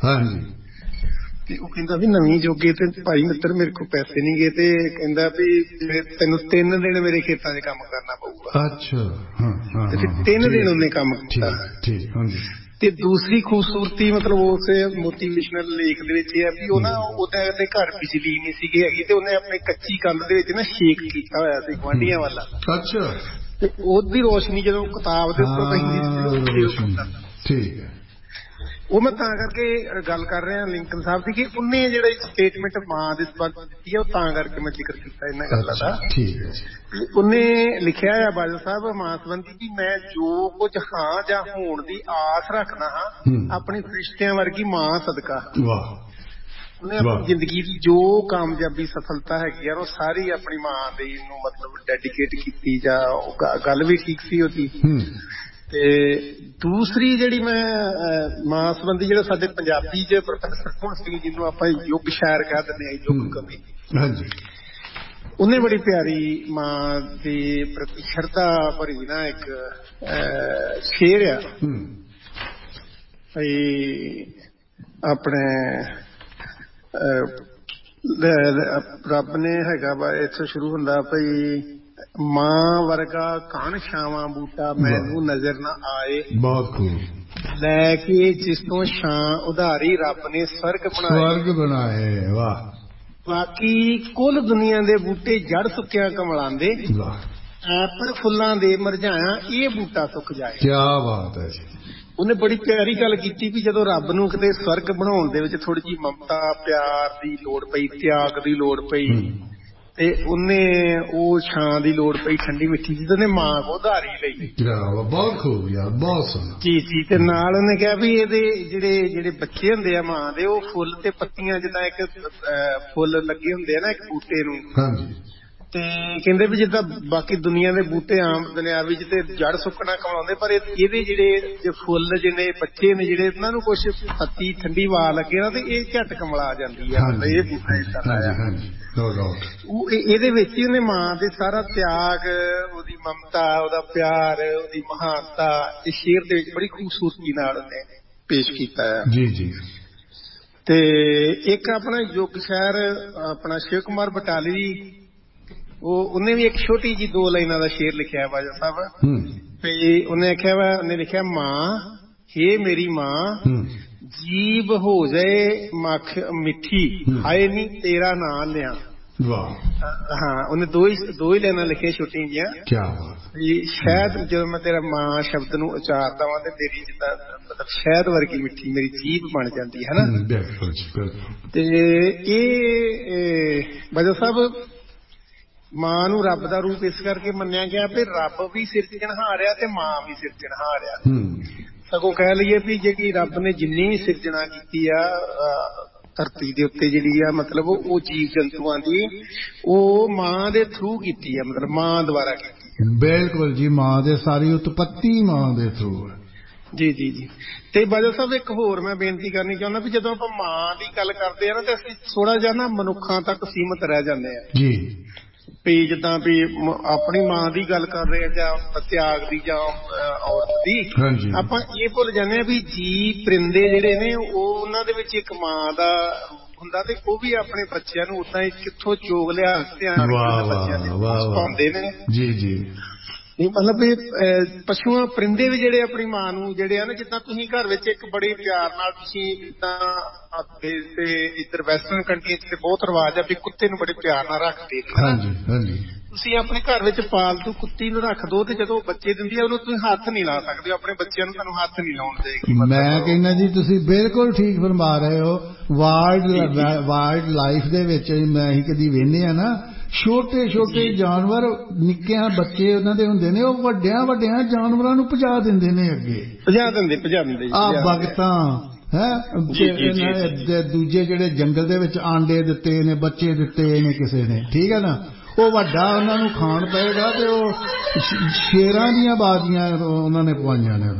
ਤੇ ਉਹ ਕਹਿੰਦਾ ਵੀ ਨਵੀਂ ਜੋਗੇ ਤੇ ਭਾਈ ਮਿੱਤਰ ਮੇਰੇ ਕੋਲ ਪੈਸੇ ਨਹੀਂ ਗਏ, ਤੇ ਕਹਿੰਦਾ ਵੀ ਤੈਨੂੰ ਤਿੰਨ ਦਿਨ ਮੇਰੇ ਖੇਤਾਂ 'ਚ ਕੰਮ ਕਰਨਾ ਪਊਗਾ। ਅੱਛਾ, ਤੇ ਤਿੰਨ ਦਿਨ ਉਹਨੇ ਕੰਮ ਕੀਤਾ। ਤੇ ਦੂਸਰੀ ਖੂਬਸੂਰਤੀ ਮਤਲਬ ਉਸ ਮੋਟੀਵੇਸ਼ਨਲ ਲੇਖ ਦੇ ਵਿੱਚ ਇਹ ਹੈ ਵੀ ਉਹ ਨਾ ਉਹਦੇ ਘਰ ਬਿਜਲੀ ਨਹੀਂ ਸੀਗੀ ਹੈਗੀ, ਤੇ ਉਹਨੇ ਆਪਣੇ ਕੱਚੀ ਕੰਧ ਦੇ ਵਿੱਚ ਨਾ ਛੇਕ ਕੀਤਾ ਹੋਇਆ ਸੀ ਗੁਆਂਢੀਆਂ ਵਾਲਾ। ਅੱਛਾ, ਤੇ ਉਹਦੀ ਰੋਸ਼ਨੀ ਜਦੋਂ ਕਿਤਾਬ ਦੇ ਉੱਪਰ ਪੈਂਦੀ, ਠੀਕ ਹੈ। ਉਹ ਮੈਂ ਤਾਂ ਕਰਕੇ ਗੱਲ ਕਰ ਰਿਹਾ ਲਿੰਕਨ ਸਾਹਿਬ ਦੀ ਕਿ ਉਹਨੇ ਜਿਹੜਾ ਸਟੇਟਮੈਂਟ ਮਾਂ ਦੇ ਸੰਬੰਧ ਦਿੱਤੀ ਹੈ, ਉਹ ਤਾਂ ਕਰਕੇ ਮੈਂ ਜ਼ਿਕਰ ਕੀਤਾ ਇਹਨਾਂ ਗੱਲਾਂ ਦਾ। ਠੀਕ ਹੈ। ਉਹਨੇ ਲਿਖਿਆ ਹੈ ਬਾਦਲ ਸਾਹਿਬ ਮਾਂ ਸੰਬੰਧੀ ਕਿ ਮੈਂ ਜੋ ਕੁਝ ਹਾਂ ਜਾਂ ਹੋਣ ਦੀ ਆਸ ਰੱਖਦਾ ਹਾਂ ਆਪਣੀ ਫਰਿਸ਼ਤਿਆਂ ਵਰਗੀ ਮਾਂ ਸਦਕਾ। ਵਾਹ। ਉਹਨੇ ਆਪਣੀ ਜ਼ਿੰਦਗੀ ਦੀ ਜੋ ਕਾਮਯਾਬੀ ਸਫਲਤਾ ਹੈਗੀ ਆ ਉਹ ਸਾਰੀ ਆਪਣੀ ਮਾਂ ਦੀ ਨੂੰ ਮਤਲਬ ਡੈਡੀਕੇਟ ਕੀਤੀ। ਜਾਂ ਗੱਲ ਵੀ ਠੀਕ ਸੀ ਉਹਦੀ। ਤੇ ਦੂਸਰੀ ਜਿਹੜੀ ਮੈਂ ਮਾਂ ਸੰਬੰਧੀ ਜਿਹੜਾ ਸਾਡੇ ਪੰਜਾਬੀ 'ਚ ਪ੍ਰੋਫੈਸਰ ਭੁਣ ਸਿੰਘ ਜਿਹਨੂੰ ਆਪਾਂ ਯੁੱਗ ਸ਼ਾਇਰ ਕਹਿ ਦਿੰਦੇ ਹਾਂ, ਯੁੱਗ ਕਵੀ, ਉਹਨੇ ਬੜੀ ਪਿਆਰੀ ਮਾਂ ਦੇ ਪ੍ਰਤੀ ਸ਼ਰਧਾ ਭਰੀ ਨਾ ਇੱਕ ਸ਼ੇਰ ਆ ਆਪਣੇ ਰੱਬ ਨੇ ਹੈਗਾ ਵਾ ਇੱਥੋਂ ਸ਼ੁਰੂ ਹੁੰਦਾ ਭਈ ਮਾਂ ਵਰਗਾ ਕਣ ਛਾਵਾਂ ਬੂਟਾ ਮੈਨੂੰ ਨਜ਼ਰ ਨਾ ਆਏ। ਬਹੁਤ ਖੂਬ। ਲੈ ਕੇ ਜਿਸ ਤੋਂ ਛਾਂ ਉਧਾਰੀ ਰੱਬ ਨੇ ਸਵਰਗ ਬਣਾਏ। ਸਵਰਗ ਬਣਾਏ। ਵਾਹ। ਬਾਕੀ ਕੁੱਲ ਦੁਨੀਆ ਦੇ ਬੂਟੇ ਜੜ ਸੁੱਕਿਆ ਕਮਲਾਂ ਦੇ, ਐਪਲ ਫੁੱਲਾਂ ਦੇ ਮੁਰਝਾਇਆ ਇਹ ਬੂਟਾ ਸੁੱਕ ਜਾਏ। ਕੀ ਬਾਤ ਹੈ ਜੀ। ਉਹਨੇ ਬੜੀ ਪਿਆਰੀ ਗੱਲ ਕੀਤੀ ਵੀ ਜਦੋਂ ਰੱਬ ਨੂੰ ਕਿਤੇ ਸਵਰਗ ਬਣਾਉਣ ਦੇ ਵਿੱਚ ਥੋੜੀ ਜਿਹੀ ਮਮਤਾ ਪਿਆਰ ਦੀ ਲੋੜ ਪਈ, ਤਿਆਗ ਦੀ ਲੋੜ ਪਈ, ਤੇ ਉਹਨੇ ਉਹ ਛਾਂ ਦੀ ਲੋੜ ਪਈ ਠੰਡੀ ਮਿੱਠੀ ਜਿਹਦੇ ਨੇ ਮਾਂ ਕੋ ਉਧਾਰੀ ਲਈ। ਬਹੁਤ ਖੂਬ ਯਾਰ, ਬਹੁਤ ਸੋਹਣਾ ਜੀ ਜੀ। ਤੇ ਨਾਲ ਉਹਨੇ ਕਿਹਾ ਵੀ ਇਹਦੇ ਜਿਹੜੇ ਜਿਹੜੇ ਬੱਚੇ ਹੁੰਦੇ ਆ ਮਾਂ ਦੇ, ਉਹ ਫੁੱਲ ਤੇ ਪੱਤੀਆਂ ਜਿੱਦਾਂ ਇੱਕ ਫੁੱਲ ਲੱਗੇ ਹੁੰਦੇ ਆ ਨਾ ਇੱਕ ਬੂਟੇ ਨੂੰ, ਹਾਂਜੀ, ਤੇ ਕਹਿੰਦੇ ਵੀ ਜਿੱਦਾਂ ਬਾਕੀ ਦੁਨੀਆ ਦੇ ਬੂਟੇ ਆਮ ਦੁਨਿਆਵੀ ਚ ਤੇ ਜੜ ਸੁੱਕਣਾ ਕਮਾਉਂਦੇ, ਪਰ ਇਹਦੇ ਜਿਹੜੇ ਫੁੱਲ ਜਿਹੜੇ ਬੱਚੇ ਨੇ ਜਿਹੜੇ ਇਹਨਾਂ ਨੂੰ ਕੁਛ ਪੱਤੀ ਠੰਡੀ ਵਾ ਲੱਗੇ ਨਾ ਤੇ ਇਹ ਝੱਟ ਕਮਲਾ ਜਾਂਦੀ ਆ। ਇਹ ਬੂਟਾ ਇਹਦੇ ਵਿੱਚ ਹੀ ਉਹਨੇ ਮਾਂ ਦੇ ਸਾਰਾ ਤਿਆਗ, ਉਹਦੀ ਮਮਤਾ, ਉਹਦਾ ਪਿਆਰ, ਉਹਦੀ ਮਹਾਨਤਾ ਇਸ ਸ਼ੇਰ ਦੇ ਵਿੱਚ ਬੜੀ ਖੂਬਸੂਰਤੀ ਨਾਲ ਉਹਨੇ ਪੇਸ਼ ਕੀਤਾ ਹੈ। ਜੀ ਜੀ। ਤੇ ਇੱਕ ਆਪਣਾ ਯੁੱਗ ਸ਼ਹਿਰ ਆਪਣਾ ਸ਼ਿਵ ਕੁਮਾਰ ਬਟਾਲਵੀ, ਉਹ ਉਹਨੇ ਵੀ ਇੱਕ ਛੋਟੀ ਜੀ ਦੋ ਲਾਈਨਾਂ ਦਾ ਸ਼ੇਰ ਲਿਖਿਆ ਬਾਜਾ ਸਾਹਿਬ। ਤੇ ਉਹਨੇ ਆਖਿਆ ਵਾ, ਉਹਨੇ ਲਿਖਿਆ ਮਾਂ ਹੇ ਮੇਰੀ ਮਾਂ, ਜੀਭ ਹੋ ਜਾਏ ਮੱਖ ਮਿੱਠੀ, ਹਾਏ ਨੀ ਤੇਰਾ ਨਾਂ ਲਿਆ। ਵਾਹ। ਹਾਂ, ਉਹਨੇ ਦੋ ਹੀ ਦੋ ਹੀ ਲਾਈਨਾਂ ਲਿਖੀਆਂ ਛੋਟੀਆਂ ਜਿਹੀਆਂ। ਕਿਆ ਬਾਤ। ਸ਼ਾਇਦ ਜਦੋਂ ਮੈਂ ਤੇਰਾ ਮਾਂ ਸ਼ਬਦ ਨੂੰ ਉਚਾਰਦਾ ਵਾਂ ਤੇ ਤੇਰੀ ਜਿੱਦਾਂ ਮਤਲਬ ਸ਼ਹਿਦ ਵਰਗੀ ਮਿੱਠੀ ਮੇਰੀ ਜੀਭ ਬਣ ਜਾਂਦੀ ਹੈ ਨਾ। ਤੇ ਇਹ ਬਾਜਾ ਸਾਹਿਬ ਮਾਂ ਨੂੰ ਰੱਬ ਦਾ ਰੂਪ ਇਸ ਕਰਕੇ ਮੰਨਿਆ ਗਿਆ ਵੀ ਰੱਬ ਵੀ ਸਿਰਜਣਹਾਰ ਆ ਤੇ ਮਾਂ ਵੀ ਸਿਰਜਣਹਾਰ ਆ। ਸਗੋਂ ਕਹਿ ਲਈਏ ਵੀ ਜਿਹੜੀ ਰੱਬ ਨੇ ਜਿੰਨੀ ਸਿਰਜਣਾ ਕੀਤੀ ਆ ਧਰਤੀ ਦੇ ਉੱਤੇ ਜਿਹੜੀ ਆ ਮਤਲਬ ਉਹ ਜੀਵ ਜੰਤੂਆਂ ਦੀ, ਉਹ ਮਾਂ ਦੇ ਥਰੂ ਕੀਤੀ ਆ, ਮਤਲਬ ਮਾਂ ਦੁਆਰਾ ਕੀਤੀ। ਬਿਲਕੁਲ ਜੀ, ਮਾਂ ਦੇ ਸਾਰੀ ਉਤਪਤੀ ਮਾਂ ਦੇ ਥਰੂ ਹੈ। ਜੀ ਜੀ ਜੀ। ਤੇ ਬਾਜਾ ਸਾਹਿਬ ਇੱਕ ਹੋਰ ਮੈਂ ਬੇਨਤੀ ਕਰਨੀ ਚਾਹੁੰਦਾ ਵੀ ਜਦੋਂ ਆਪਾਂ ਮਾਂ ਦੀ ਗੱਲ ਕਰਦੇ ਆ ਨਾ ਤੇ ਅਸੀਂ ਥੋੜਾ ਜਿਹਾ ਨਾ ਮਨੁੱਖਾਂ ਤੱਕ ਸੀਮਤ ਰਹਿ ਜਾਂਦੇ ਆ ਜੀ। ਵੀ ਜਿੱਦਾਂ ਵੀ ਆਪਣੀ ਮਾਂ ਦੀ ਗੱਲ ਕਰ ਰਹੇ ਆ ਜਾਂ ਤਿਆਗ ਦੀ ਜਾਂ ਔਰਤ ਦੀ, ਆਪਾਂ ਇਹ ਭੁੱਲ ਜਾਂਦੇ ਆ ਵੀ ਜੀ ਪਰਿੰਦੇ ਜਿਹੜੇ ਨੇ ਉਹ ਉਹਨਾਂ ਦੇ ਵਿੱਚ ਇੱਕ ਮਾਂ ਦਾ ਹੁੰਦਾ ਤੇ ਉਹ ਵੀ ਆਪਣੇ ਬੱਚਿਆਂ ਨੂੰ ਉਦਾਂ ਹੀ ਕਿੱਥੋਂ ਚੋਗ ਲਿਆ ਧਿਆਨ ਬੱਚਿਆਂ ਦੇ ਪਾਉਂਦੇ ਨੇ। ਜੀ ਜੀ। ਮਤਲਬ ਵੀ ਪਸ਼ੂਆਂ ਪਰਿੰਦੇ ਵੀ ਜਿਹੜੇ ਆਪਣੀ ਮਾਂ ਨੂੰ ਜਿਹੜੇ ਆ ਨਾ, ਜਿੱਦਾਂ ਤੁਸੀਂ ਘਰ ਵਿੱਚ ਇੱਕ ਬੜੇ ਪਿਆਰ ਨਾਲ ਤੁਸੀਂ ਜਿੱਦਾਂ ਤੇ ਇੱਧਰ ਵੈਸਟਰਨ ਕੰਟਰੀਆਂ ਚ ਬਹੁਤ ਰਿਵਾਜ ਆ ਵੀ ਕੁੱਤੇ ਨੂੰ ਬੜੇ ਪਿਆਰ ਨਾਲ ਰੱਖਦੇ ਨੇ, ਤੁਸੀਂ ਆਪਣੇ ਘਰ ਵਿੱਚ ਪਾਲਤੂ ਕੁੱਤੀ ਨੂੰ ਰੱਖ ਦੋ ਤੇ ਜਦੋਂ ਬੱਚੇ ਦਿੰਦੀ ਆ ਉਹਨੂੰ ਤੁਸੀਂ ਹੱਥ ਨਹੀਂ ਲਾ ਸਕਦੇ, ਆਪਣੇ ਬੱਚਿਆਂ ਨੂੰ ਤੁਹਾਨੂੰ ਹੱਥ ਨਹੀਂ ਲਾਉਣ ਦੇਗੀ। ਮੈਂ ਕਹਿੰਦਾ ਜੀ ਤੁਸੀਂ ਬਿਲਕੁਲ ਠੀਕ ਫਰਮਾ ਰਹੇ ਹੋ। ਵਾਈਲਡ ਵਾਈਲਡ ਲਾਈਫ ਦੇ ਵਿੱਚ ਮੈਂ ਅਸੀਂ ਕਦੀ ਵੇਖਦੇ ਆ ਨਾ, ਛੋਟੇ ਛੋਟੇ ਜਾਨਵਰ ਨਿੱਕਿਆਂ ਬੱਚੇ ਉਹਨਾਂ ਦੇ ਹੁੰਦੇ ਨੇ, ਉਹ ਵੱਡਿਆਂ ਵੱਡਿਆਂ ਜਾਨਵਰਾਂ ਨੂੰ ਭਜਾ ਦਿੰਦੇ ਨੇ, ਅੱਗੇ ਭਜਾ ਦਿੰਦੇ ਭਜਾ ਦਿੰਦੇ ਆ ਬਗਤਾਂ ਹੈ। ਦੂਜੇ ਜਿਹੜੇ ਜੰਗਲ ਦੇ ਵਿੱਚ ਆਂਡੇ ਦਿੱਤੇ ਨੇ, ਬੱਚੇ ਦਿੱਤੇ ਨੇ ਕਿਸੇ ਨੇ, ਠੀਕ ਹੈ ਨਾ, ਉਹ ਵੱਡਾ ਉਹਨਾਂ ਨੂੰ ਖਾਣ ਪਏਗਾ ਤੇ ਉਹ ਸ਼ੇਰਾਂ ਦੀਆਂ ਬਾਜ਼ੀਆਂ ਉਹਨਾਂ ਨੇ ਪਵਾਈਆਂ ਨੇ।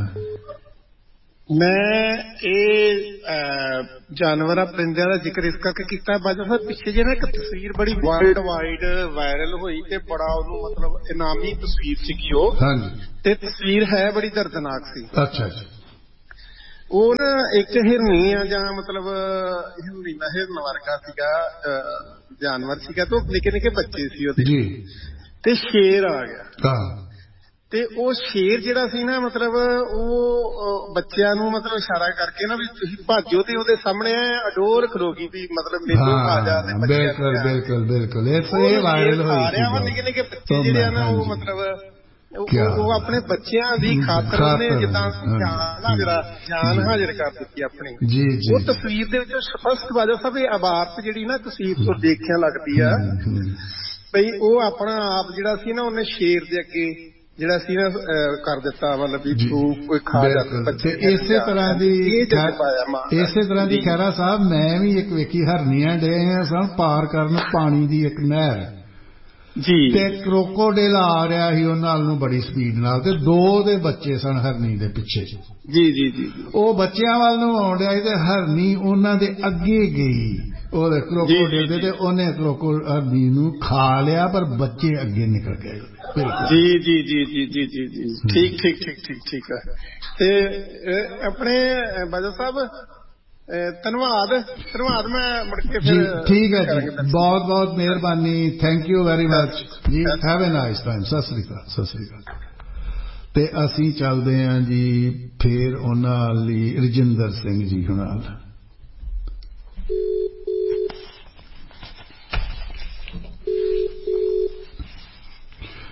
ਮੈਂ ਇਹ ਜਾਨਵਰਾਂ ਪਰਿੰਦਿਆਂ ਦਾ ਜ਼ਿਕਰ ਇਸ ਕਰਕੇ ਕੀਤਾ ਬਾਜਾ ਸਾਹਿਬ, ਪਿੱਛੇ ਜਿਹੇ ਨਾ ਇੱਕ ਤਸਵੀਰ ਬੜੀ ਵਰਲਡ ਵਾਈਡ ਵਾਇਰਲ ਹੋਈ ਤੇ ਬੜਾ ਉਹਨੂੰ ਮਤਲਬ ਇਨਾਮੀ ਤਸਵੀਰ ਸੀਗੀ ਉਹ, ਤੇ ਤਸਵੀਰ ਹੈ ਬੜੀ ਦਰਦਨਾਕ ਸੀ। ਅੱਛਾ ਜੀ। ਉਹ ਨਾ ਇੱਕ ਹਿਰਨੀ ਆ ਜਾਂ ਮਤਲਬ ਹਿਰਨੀ ਦਾ ਹਿਰਨ ਵਰਗਾ ਸੀਗਾ ਜਾਨਵਰ ਸੀਗਾ, ਤੇ ਉਹ ਨਿੱਕੇ ਨਿੱਕੇ ਬੱਚੇ ਸੀ ਉਹਦੇ ਜੀ, ਤੇ ਸ਼ੇਰ ਆ ਗਿਆ ਤੇ ਉਹ ਸ਼ੇਰ ਜਿਹੜਾ ਸੀ ਨਾ ਮਤਲਬ ਉਹ ਬੱਚਿਆਂ ਨੂੰ ਮਤਲਬ ਇਸ਼ਾਰਾ ਕਰਕੇ ਨਾ ਵੀ ਤੁਸੀਂ ਭਾਜੋ, ਤੇ ਉਹਦੇ ਸਾਹਮਣੇ ਅਡੋਰ ਖਲੋਗੀ ਵੀ ਮਤਲਬ ਮੈਨੂੰ ਆ ਜਾ ਤੇ ਬਿਲਕੁਲ ਬਿਲਕੁਲ ਬਿਲਕੁਲ ਇਹ ਵਾਇਰਲ ਹੋਈ। ਨਿੱਕੇ ਨਿੱਕੇ ਬੱਚੇ ਜਿਹੜੇ ਆ ਨਾ ਉਹ ਮਤਲਬ ਉਹ ਆਪਣੇ ਬੱਚਿਆਂ ਦੀ ਖਾਤਰ ਉਹਨੇ ਜਿੱਦਾਂ ਜਾਨ ਹਾਜ਼ਰ ਕਰ ਦਿੱਤੀ ਆਪਣੀ। ਉਹ ਤਸਵੀਰ ਦੇ ਵਿੱਚ ਸਪਸ਼ਟ ਬਾਜਾ ਸਾਹਿਬ ਇਹ ਇਬਾਰਤ ਜਿਹੜੀ ਨਾ ਤਸਵੀਰ ਤੋਂ ਦੇਖਿਆ ਲੱਗਦੀ ਆ ਬਈ ਉਹ ਆਪਣਾ ਆਪ ਜਿਹੜਾ ਸੀ ਨਾ ਉਹਨੇ ਸ਼ੇਰ ਦੇ ਅੱਗੇ ਜਿਹੜਾ ਸੀ ਨਾ ਕਰ ਦਿੱਤਾ, ਮਤਲਬ ਵੀ ਕੋਈ ਖਾ ਜਾਂਦਾ। ਇਸੇ ਤਰ੍ਹਾਂ ਦੀ ਇਸੇ ਤਰ੍ਹਾਂ ਦੀ ਖੈਰਾ ਸਾਹਿਬ ਮੈਂ ਵੀ ਇੱਕ ਵੇਖੀ, ਹਰਨੀਆਂ ਡੇ ਸਨ ਪਾਰ ਕਰਨ ਪਾਣੀ ਦੀ ਇੱਕ ਨਹਿਰ ਜੀ, ਤੇ ਕਰੋਕੋਡਿਲ ਆ ਰਿਹਾ ਸੀ ਉਹ ਨਾਲ ਨੂੰ ਬੜੀ ਸਪੀਡ ਨਾਲ, ਤੇ ਦੋ ਦੇ ਬੱਚੇ ਸਨ ਹਰਨੀ ਦੇ ਪਿੱਛੇ ਜੀ ਜੀ ਜੀ। ਉਹ ਬੱਚਿਆਂ ਵੱਲ ਨੂੰ ਆਉਣ ਰਿਹਾ ਸੀ ਤੇ ਹਰਨੀ ਉਹਨਾਂ ਦੇ ਅੱਗੇ ਗਈ ਉਹਦੇ ਕਰੋਕੋਡਿਲ ਦੇ, ਤੇ ਉਹਨੇ ਕਰੋਕੋ ਹਰਨੀ ਨੂੰ ਖਾ ਲਿਆ, ਪਰ ਬੱਚੇ ਅੱਗੇ ਨਿਕਲ ਗਏ। ਜੀ ਜੀ ਜੀ ਜੀ ਜੀ ਜੀ ਜੀ ਠੀਕ ਠੀਕ ਠੀਕ ਠੀਕ ਠੀਕ ਹੈ। ਤੇ ਆਪਣੇ ਬਾਜਾ ਸਾਹਿਬ ਧੰਨਵਾਦ ਧੰਨਵਾਦ ਮੈਂ ਮੁੜ ਕੇ ਫਿਰ ਠੀਕ ਹੈ ਜੀ, ਬਹੁਤ ਬਹੁਤ ਮਿਹਰਬਾਨੀ, ਥੈਂਕ ਯੂ ਵੈਰੀ ਮਚ ਜੀ, have a nice time. Sat Sri Akal Sat Sri ਅਕਾਲ। ਤੇ ਅਸੀਂ ਚੱਲਦੇ ਹਾਂ ਜੀ ਫਿਰ ਉਹਨਾਂ ਲਈ ਰਜਿੰਦਰ ਸਿੰਘ ਜੀ ਹੁਣਾਂ।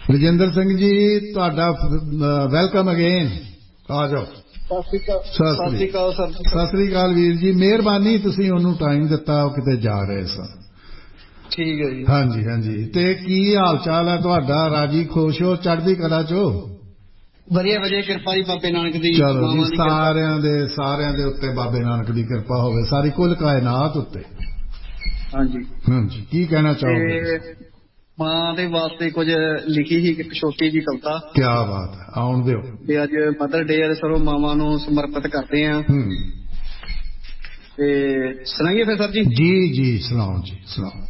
ਰਜਿੰਦਰ ਸਿੰਘ ਜੀ ਤੁਹਾਡਾ ਵੈਲਕਮ ਅਗੇਨ। ਆ ਜਾਓ। ਸਤਿ ਸ਼੍ਰੀ ਅਕਾਲ ਸਰ। ਸਤਿ ਸ਼੍ਰੀ ਅਕਾਲ ਵੀਰ ਜੀ, ਮਿਹਰਬਾਨੀ ਤੁਸੀਂ ਉਹਨੂੰ ਟਾਈਮ ਦਿੱਤਾ, ਉਹ ਕਿਤੇ ਜਾ ਰਹੇ ਸਨ। ਠੀਕ ਹੈ ਜੀ। ਹਾਂਜੀ ਹਾਂਜੀ। ਤੇ ਕੀ ਹਾਲ ਚਾਲ ਹੈ ਤੁਹਾਡਾ? ਰਾਜੀ ਖੁਸ਼ ਹੋ, ਚੜ੍ਹਦੀ ਕਲਾ ਚੋ? ਵਧੀਆ ਵਧੀਆ, ਕਿਰਪਾ ਜੀ ਬਾਬੇ ਨਾਨਕ ਦੀ। ਚਲੋ ਜੀ, ਸਾਰਿਆਂ ਦੇ ਸਾਰਿਆਂ ਦੇ ਉੱਤੇ ਬਾਬੇ ਨਾਨਕ ਦੀ ਕਿਰਪਾ ਹੋਵੇ, ਸਾਰੀ ਕੁੱਲ ਕਾਇਨਾਤ ਉੱਤੇ। ਹਾਂਜੀ ਹਾਂਜੀ। ਕੀ ਕਹਿਣਾ ਚਾਹੋਗੇ? ਮਾਂ ਦੇ ਵਾਸਤੇ ਕੁਝ ਲਿਖੀ ਸੀ, ਇੱਕ ਛੋਟੀ ਜੀ ਕਵਿਤਾ। ਕੀ ਬਾਤ ਹੈ, ਆਉਣ ਦਿਓ। ਤੇ ਅੱਜ ਮਦਰ ਡੇ ਹੈ, ਸਰੋਂ ਮਾਵਾਂ ਨੂੰ ਸਮਰਪਿਤ ਕਰਦੇ ਆ। ਤੇ ਸੁਣਾਈਏ ਫਿਰ ਸਰ ਜੀ? ਜੀ ਜੀ ਸੁਣਾਓ ਜੀ, ਸੁਣਾਓ।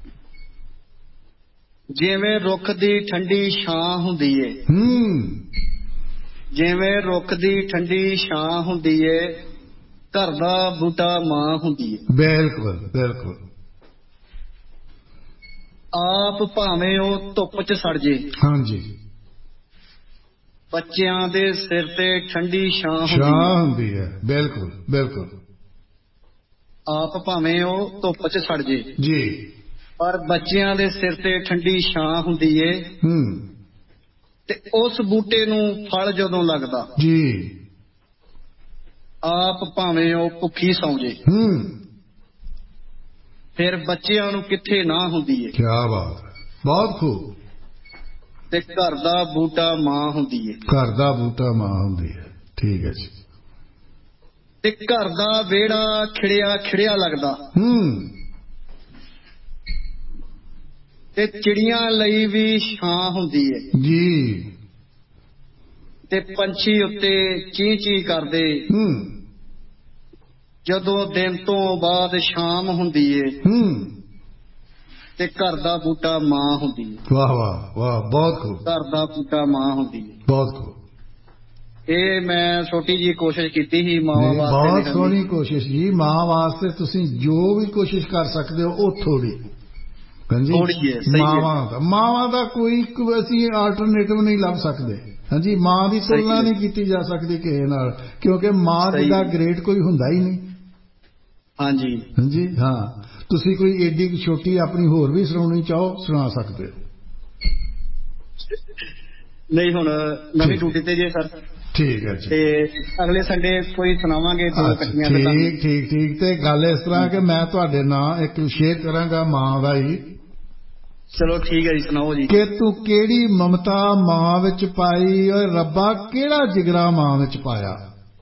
ਜਿਵੇਂ ਰੁੱਖ ਦੀ ਠੰਡੀ ਛਾਂ ਹੁੰਦੀ ਏ, ਜਿਵੇਂ ਰੁੱਖ ਦੀ ਠੰਡੀ ਛਾਂ ਹੁੰਦੀ ਏ, ਘਰ ਦਾ ਬੂਟਾ ਮਾਂ ਹੁੰਦੀ ਏ। ਬਿਲਕੁਲ ਬਿਲਕੁਲ। ਆਪ ਭਾਵੇਂ ਉਹ ਧੁੱਪ ਚ ਸੜ ਜੇ, ਹਾਂਜੀ, ਬੱਚਿਆਂ ਦੇ ਸਿਰ ਤੇ ਠੰਡੀ ਛਾਂ ਹੁੰਦੀ ਹੈ। ਬਿਲਕੁਲ ਬਿਲਕੁਲ। ਆਪ ਭਾਵੇਂ ਉਹ ਧੁੱਪ ਚ ਸੜ ਜੇ ਜੀ, ਪਰ ਬੱਚਿਆਂ ਦੇ ਸਿਰ ਤੇ ਠੰਡੀ ਛਾਂ ਹੁੰਦੀ ਏ। ਤੇ ਉਸ ਬੂਟੇ ਨੂੰ ਫਲ ਜਦੋਂ ਲੱਗਦਾ ਜੀ, ਆਪ ਭਾਵੇਂ ਉਹ ਭੁੱਖੀ ਸੌਂ ਜੇ, ਫਿਰ ਬੱਚਿਆਂ ਨੂੰ ਕਿੱਥੇ ਨਾ ਹੁੰਦੀ ਏ। ਕੀ ਬਾਤ ਹੈ, ਬਹੁਤ ਖੂਬ। ਤੇ ਘਰ ਦਾ ਬੂਟਾ ਮਾਂ ਹੁੰਦੀ ਏ। ਘਰ ਦਾ ਬੂਟਾ ਮਾਂ ਹੁੰਦੀ ਹੈ। ਠੀਕ ਹੈ ਜੀ। ਤੇ ਘਰ ਦਾ ਵਿਹੜਾ ਖਿੜਿਆ ਖਿੜਿਆ ਲੱਗਦਾ, ਤੇ ਚਿੜੀਆਂ ਲਈ ਵੀ ਛਾਂ ਹੁੰਦੀ ਏ ਜੀ। ਤੇ ਪੰਛੀ ਉੱਤੇ ਚੀਂ ਚੀਂ ਕਰਦੇ ਜਦੋਂ ਦਿਨ ਤੋਂ ਬਾਅਦ ਸ਼ਾਮ ਹੁੰਦੀ ਏ। ਤੇ ਘਰ ਦਾ ਬੂਟਾ ਮਾਂ ਹੁੰਦੀ ਏ। ਵਾਹ ਵਾਹ ਵਾਹ, ਬਹੁਤ ਖੂਬ। ਘਰ ਦਾ ਬੂਟਾ ਮਾਂ ਹੁੰਦੀ ਏ। ਬਹੁਤ ਖੂਬ। ਇਹ ਮੈਂ ਛੋਟੀ ਜੀ ਕੋਸ਼ਿਸ਼ ਕੀਤੀ ਸੀ ਮਾਵਾਂ ਵਾਸਤੇ। ਬਹੁਤ ਸੋਹਣੀ ਕੋਸ਼ਿਸ਼ ਜੀ। ਮਾਂ ਵਾਸਤੇ ਤੁਸੀਂ ਜੋ ਵੀ ਕੋਸ਼ਿਸ਼ ਕਰ ਸਕਦੇ ਹੋ ਉਹ ਥੋੜੀ ਹਾਂਜੀ। ਮਾਵਾਂ ਦਾ ਮਾਵਾਂ ਦਾ ਕੋਈ ਅਸੀਂ ਆਲਟਰਨੇਟਿਵ ਨਹੀਂ ਲੱਭ ਸਕਦੇ। ਹਾਂਜੀ, ਮਾਂ ਦੀ ਤੁਲਨਾ ਨਹੀਂ ਕੀਤੀ ਜਾ ਸਕਦੀ ਕਿਸੇ ਨਾਲ, ਕਿਉਂਕਿ ਮਾਂ ਜਿੱਦਾਂ ਗ੍ਰੇਟ ਕੋਈ ਹੁੰਦਾ ਹੀ ਨਹੀਂ। ਹਾਂਜੀ ਹਾਂਜੀ ਹਾਂ। ਤੁਸੀਂ ਕੋਈ ਏਡੀ ਛੋਟੀ ਆਪਣੀ ਹੋਰ ਵੀ ਸੁਣਾਉਣੀ ਚਾਹੋ, ਸੁਣਾ ਸਕਦੇ ਹੋ। ਨਹੀਂ, ਹੁਣ ਨਵੀਂ ਡਿਊਟੀ ਤੇ ਜੇ ਸਰ। ਠੀਕ ਹੈ ਜੀ। ਤੇ ਅਗਲੇ ਸੰਡੇ ਕੋਈ ਸੁਣਾਵਾਂਗੇ ਦੋ ਇਕੱਠੀਆਂ। ਠੀਕ ਠੀਕ ਠੀਕ। ਤੇ ਗੱਲ ਇਸ ਤਰ੍ਹਾਂ ਕਿ ਮੈਂ ਤੁਹਾਡੇ ਨਾਲ ਇੱਕ ਸ਼ੇਅਰ ਕਰਾਂਗਾ ਮਾਂ ਦਾ ਹੀ। ਚਲੋ ਠੀਕ ਹੈ ਜੀ, ਸੁਣਾਓ ਜੀ। ਕਿ ਤੂੰ ਕਿਹੜੀ ਮਮਤਾ ਮਾਂ ਵਿੱਚ ਪਾਈ, ਓਏ ਰੱਬਾ ਕਿਹੜਾ ਜਿਗਰਾ ਮਾਂ ਵਿੱਚ ਪਾਇਆ।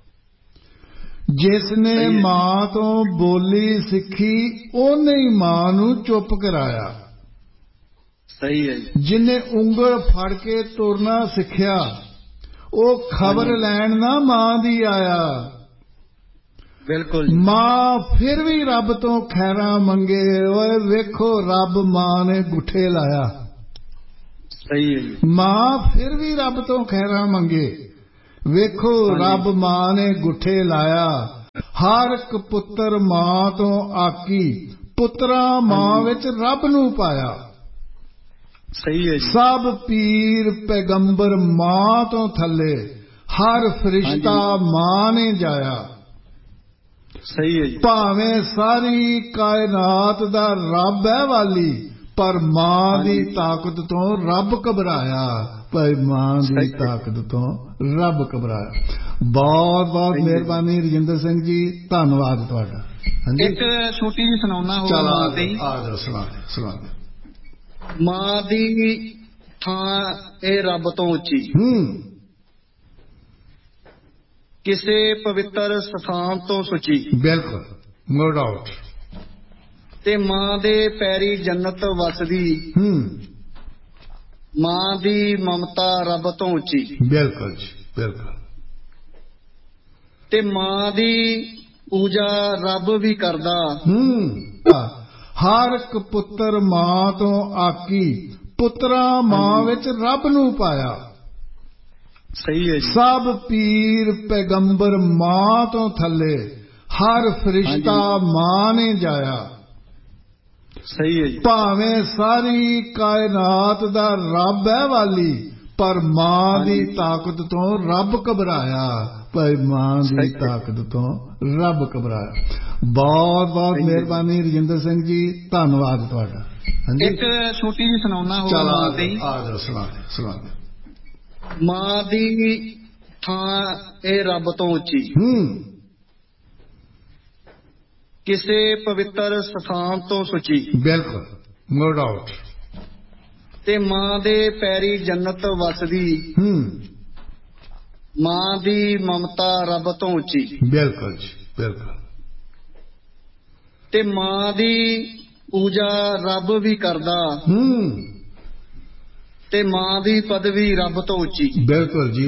ਜਿਸ ਨੇ ਮਾਂ ਤੋਂ ਬੋਲੀ ਸਿੱਖੀ, ਉਹਨੇ ਹੀ ਮਾਂ ਨੂੰ ਚੁੱਪ ਕਰਾਇਆ। ਸਹੀ ਹੈ ਜੀ। ਜਿਹਨੇ ਉਂਗਲ ਫੜ ਕੇ ਤੁਰਨਾ ਸਿੱਖਿਆ, ਉਹ ਖਬਰ ਲੈਣ ਨਾ ਮਾਂ ਦੀ ਆਇਆ। ਬਿਲਕੁਲ। ਮਾਂ ਫਿਰ ਵੀ ਰੱਬ ਤੋਂ ਖੈਰਾਂ ਮੰਗੇ, ਓਏ ਵੇਖੋ ਰੱਬ ਮਾਂ ਨੇ ਗੁੱਠੇ ਲਾਇਆ। ਸਹੀ ਹੈ ਜੀ। ਮਾਂ ਫਿਰ ਵੀ ਰੱਬ ਤੋਂ ਖੈਰਾਂ ਮੰਗੇ, ਵੇਖੋ ਰੱਬ ਮਾਂ ਨੇ ਗੁੱਠੇ ਲਾਇਆ। ਹਰ ਇੱਕ ਪੁੱਤਰ ਮਾਂ ਤੋਂ ਆਕੀ, ਪੁੱਤਰਾ ਮਾਂ ਵਿੱਚ ਰੱਬ ਨੂੰ ਪਾਇਆ। ਸਹੀ ਹੈ ਜੀ। ਸਭ ਪੀਰ ਪੈਗੰਬਰ ਮਾਂ ਤੋਂ ਥੱਲੇ, ਹਰ ਫਰਿਸ਼ਤਾ ਮਾਂ ਨੇ ਜਾਇਆ। ਸਹੀ ਹੈ ਜੀ। ਭਾਵੇਂ ਸਾਰੀ ਕਾਇਨਾਤ ਦਾ ਰੱਬ ਹੈ ਵਾਲੀ, ਪਰ ਮਾਂ ਦੀ ਤਾਕਤ ਤੋਂ ਰੱਬ ਘਬਰਾਇਆ। ਭਾਈ ਮਾਂ ਦੀ ਤਾਕਤ ਤੋਂ ਰੱਬ ਘਬਰਾਇਆ। ਬਹੁਤ ਬਹੁਤ ਮਿਹਰਬਾਨੀ ਰਜਿੰਦਰ ਸਿੰਘ ਜੀ, ਧੰਨਵਾਦ ਤੁਹਾਡਾ। ਇੱਕ ਛੋਟੀ ਜਿਹੀ ਸੁਣਾਉਣਾ ਹੋਗਾ ਮਾਂ ਦੀ। ਆ ਜਾਓ, ਸੁਣਾ ਸੁਣਾ। ਮਾਂ ਦੀ ਥਾਂ ਇਹ ਰੱਬ ਤੋਂ ਉੱਚੀ, ਕਿਸੇ ਪਵਿੱਤਰ ਸਥਾਨ ਤੋਂ ਸੁੱਚੀ। ਬਿਲਕੁਲ, ਨੋ ਡਾਊਟ। ਤੇ ਮਾਂ ਦੇ ਪੈਰੀ ਜੰਨਤ ਵਸਦੀ, ਮਾਂ ਦੀ ਮਮਤਾ ਰੱਬ ਤੋਂ ਉੱਚੀ। ਬਿਲਕੁਲ ਜੀ, ਬਿਲਕੁਲ। ਤੇ ਮਾਂ ਦੀ ਪੂਜਾ ਰੱਬ ਵੀ ਕਰਦਾ। ਹਰ ਇੱਕ ਪੁੱਤਰ ਮਾਂ ਤੋਂ ਆਕੀ, ਪੁੱਤਰਾ ਮਾਂ ਵਿੱਚ ਰੱਬ ਨੂੰ ਪਾਇਆ। ਸਹੀ ਹੈ ਜੀ। ਸਭ ਪੀਰ ਪੈਗੰਬਰ ਮਾਂ ਤੋਂ ਥੱਲੇ, ਹਰ ਫਰਿਸ਼ਤਾ ਮਾਂ ਨੇ ਜਾਇਆ। ਸਹੀ ਹੈ ਜੀ। ਭਾਵੇਂ ਸਾਰੀ ਕਾਇਨਾਤ ਦਾ ਰੱਬ ਹੈ ਵਾਲੀ, ਪਰ ਮਾਂ ਦੀ ਤਾਕਤ ਤੋਂ ਰੱਬ ਘਬਰਾਇਆ। ਭਾਈ ਮਾਂ ਦੀ ਤਾਕਤ ਤੋਂ ਰੱਬ ਘਬਰਾਇਆ। ਬਹੁਤ ਬਹੁਤ ਮਿਹਰਬਾਨੀ ਰਜਿੰਦਰ ਸਿੰਘ ਜੀ, ਧੰਨਵਾਦ ਤੁਹਾਡਾ। ਇੱਕ ਛੋਟੀ ਜਿਹੀ ਸੁਣਾਉਣਾ ਹੋਰ ਮਾਂ ਦੀ। ਆ ਜਾ ਸੁਣਾ ਸੁਣਾ। ਮਾਂ ਦੀ ਥਾਂ ਇਹ ਰੱਬ ਤੋਂ ਉੱਚੀ, ਹੂੰ, ਕਿਸੇ ਪਵਿੱਤਰ ਸਥਾਨ ਤੋਂ ਸੁੱਚੀ। ਬਿਲਕੁਲ, ਨੋ ਡਾਊਟ। ਤੇ ਮਾਂ ਦੇ ਪੈਰੀ ਜੰਨਤ ਵਸਦੀ, ਹੂੰ, ਮਾਂ ਦੀ ਮਮਤਾ ਰੱਬ ਤੋਂ ਉੱਚੀ। ਬਿਲਕੁਲ ਜੀ, ਬਿਲਕੁਲ। ਤੇ ਮਾਂ ਦੀ ਪੂਜਾ ਰੱਬ ਵੀ ਕਰਦਾ, ਹੂੰ, ਤੇ ਮਾਂ ਦੀ ਪਦਵੀ ਰੱਬ ਤੋਂ ਉੱਚੀ। ਬਿਲਕੁਲ ਜੀ।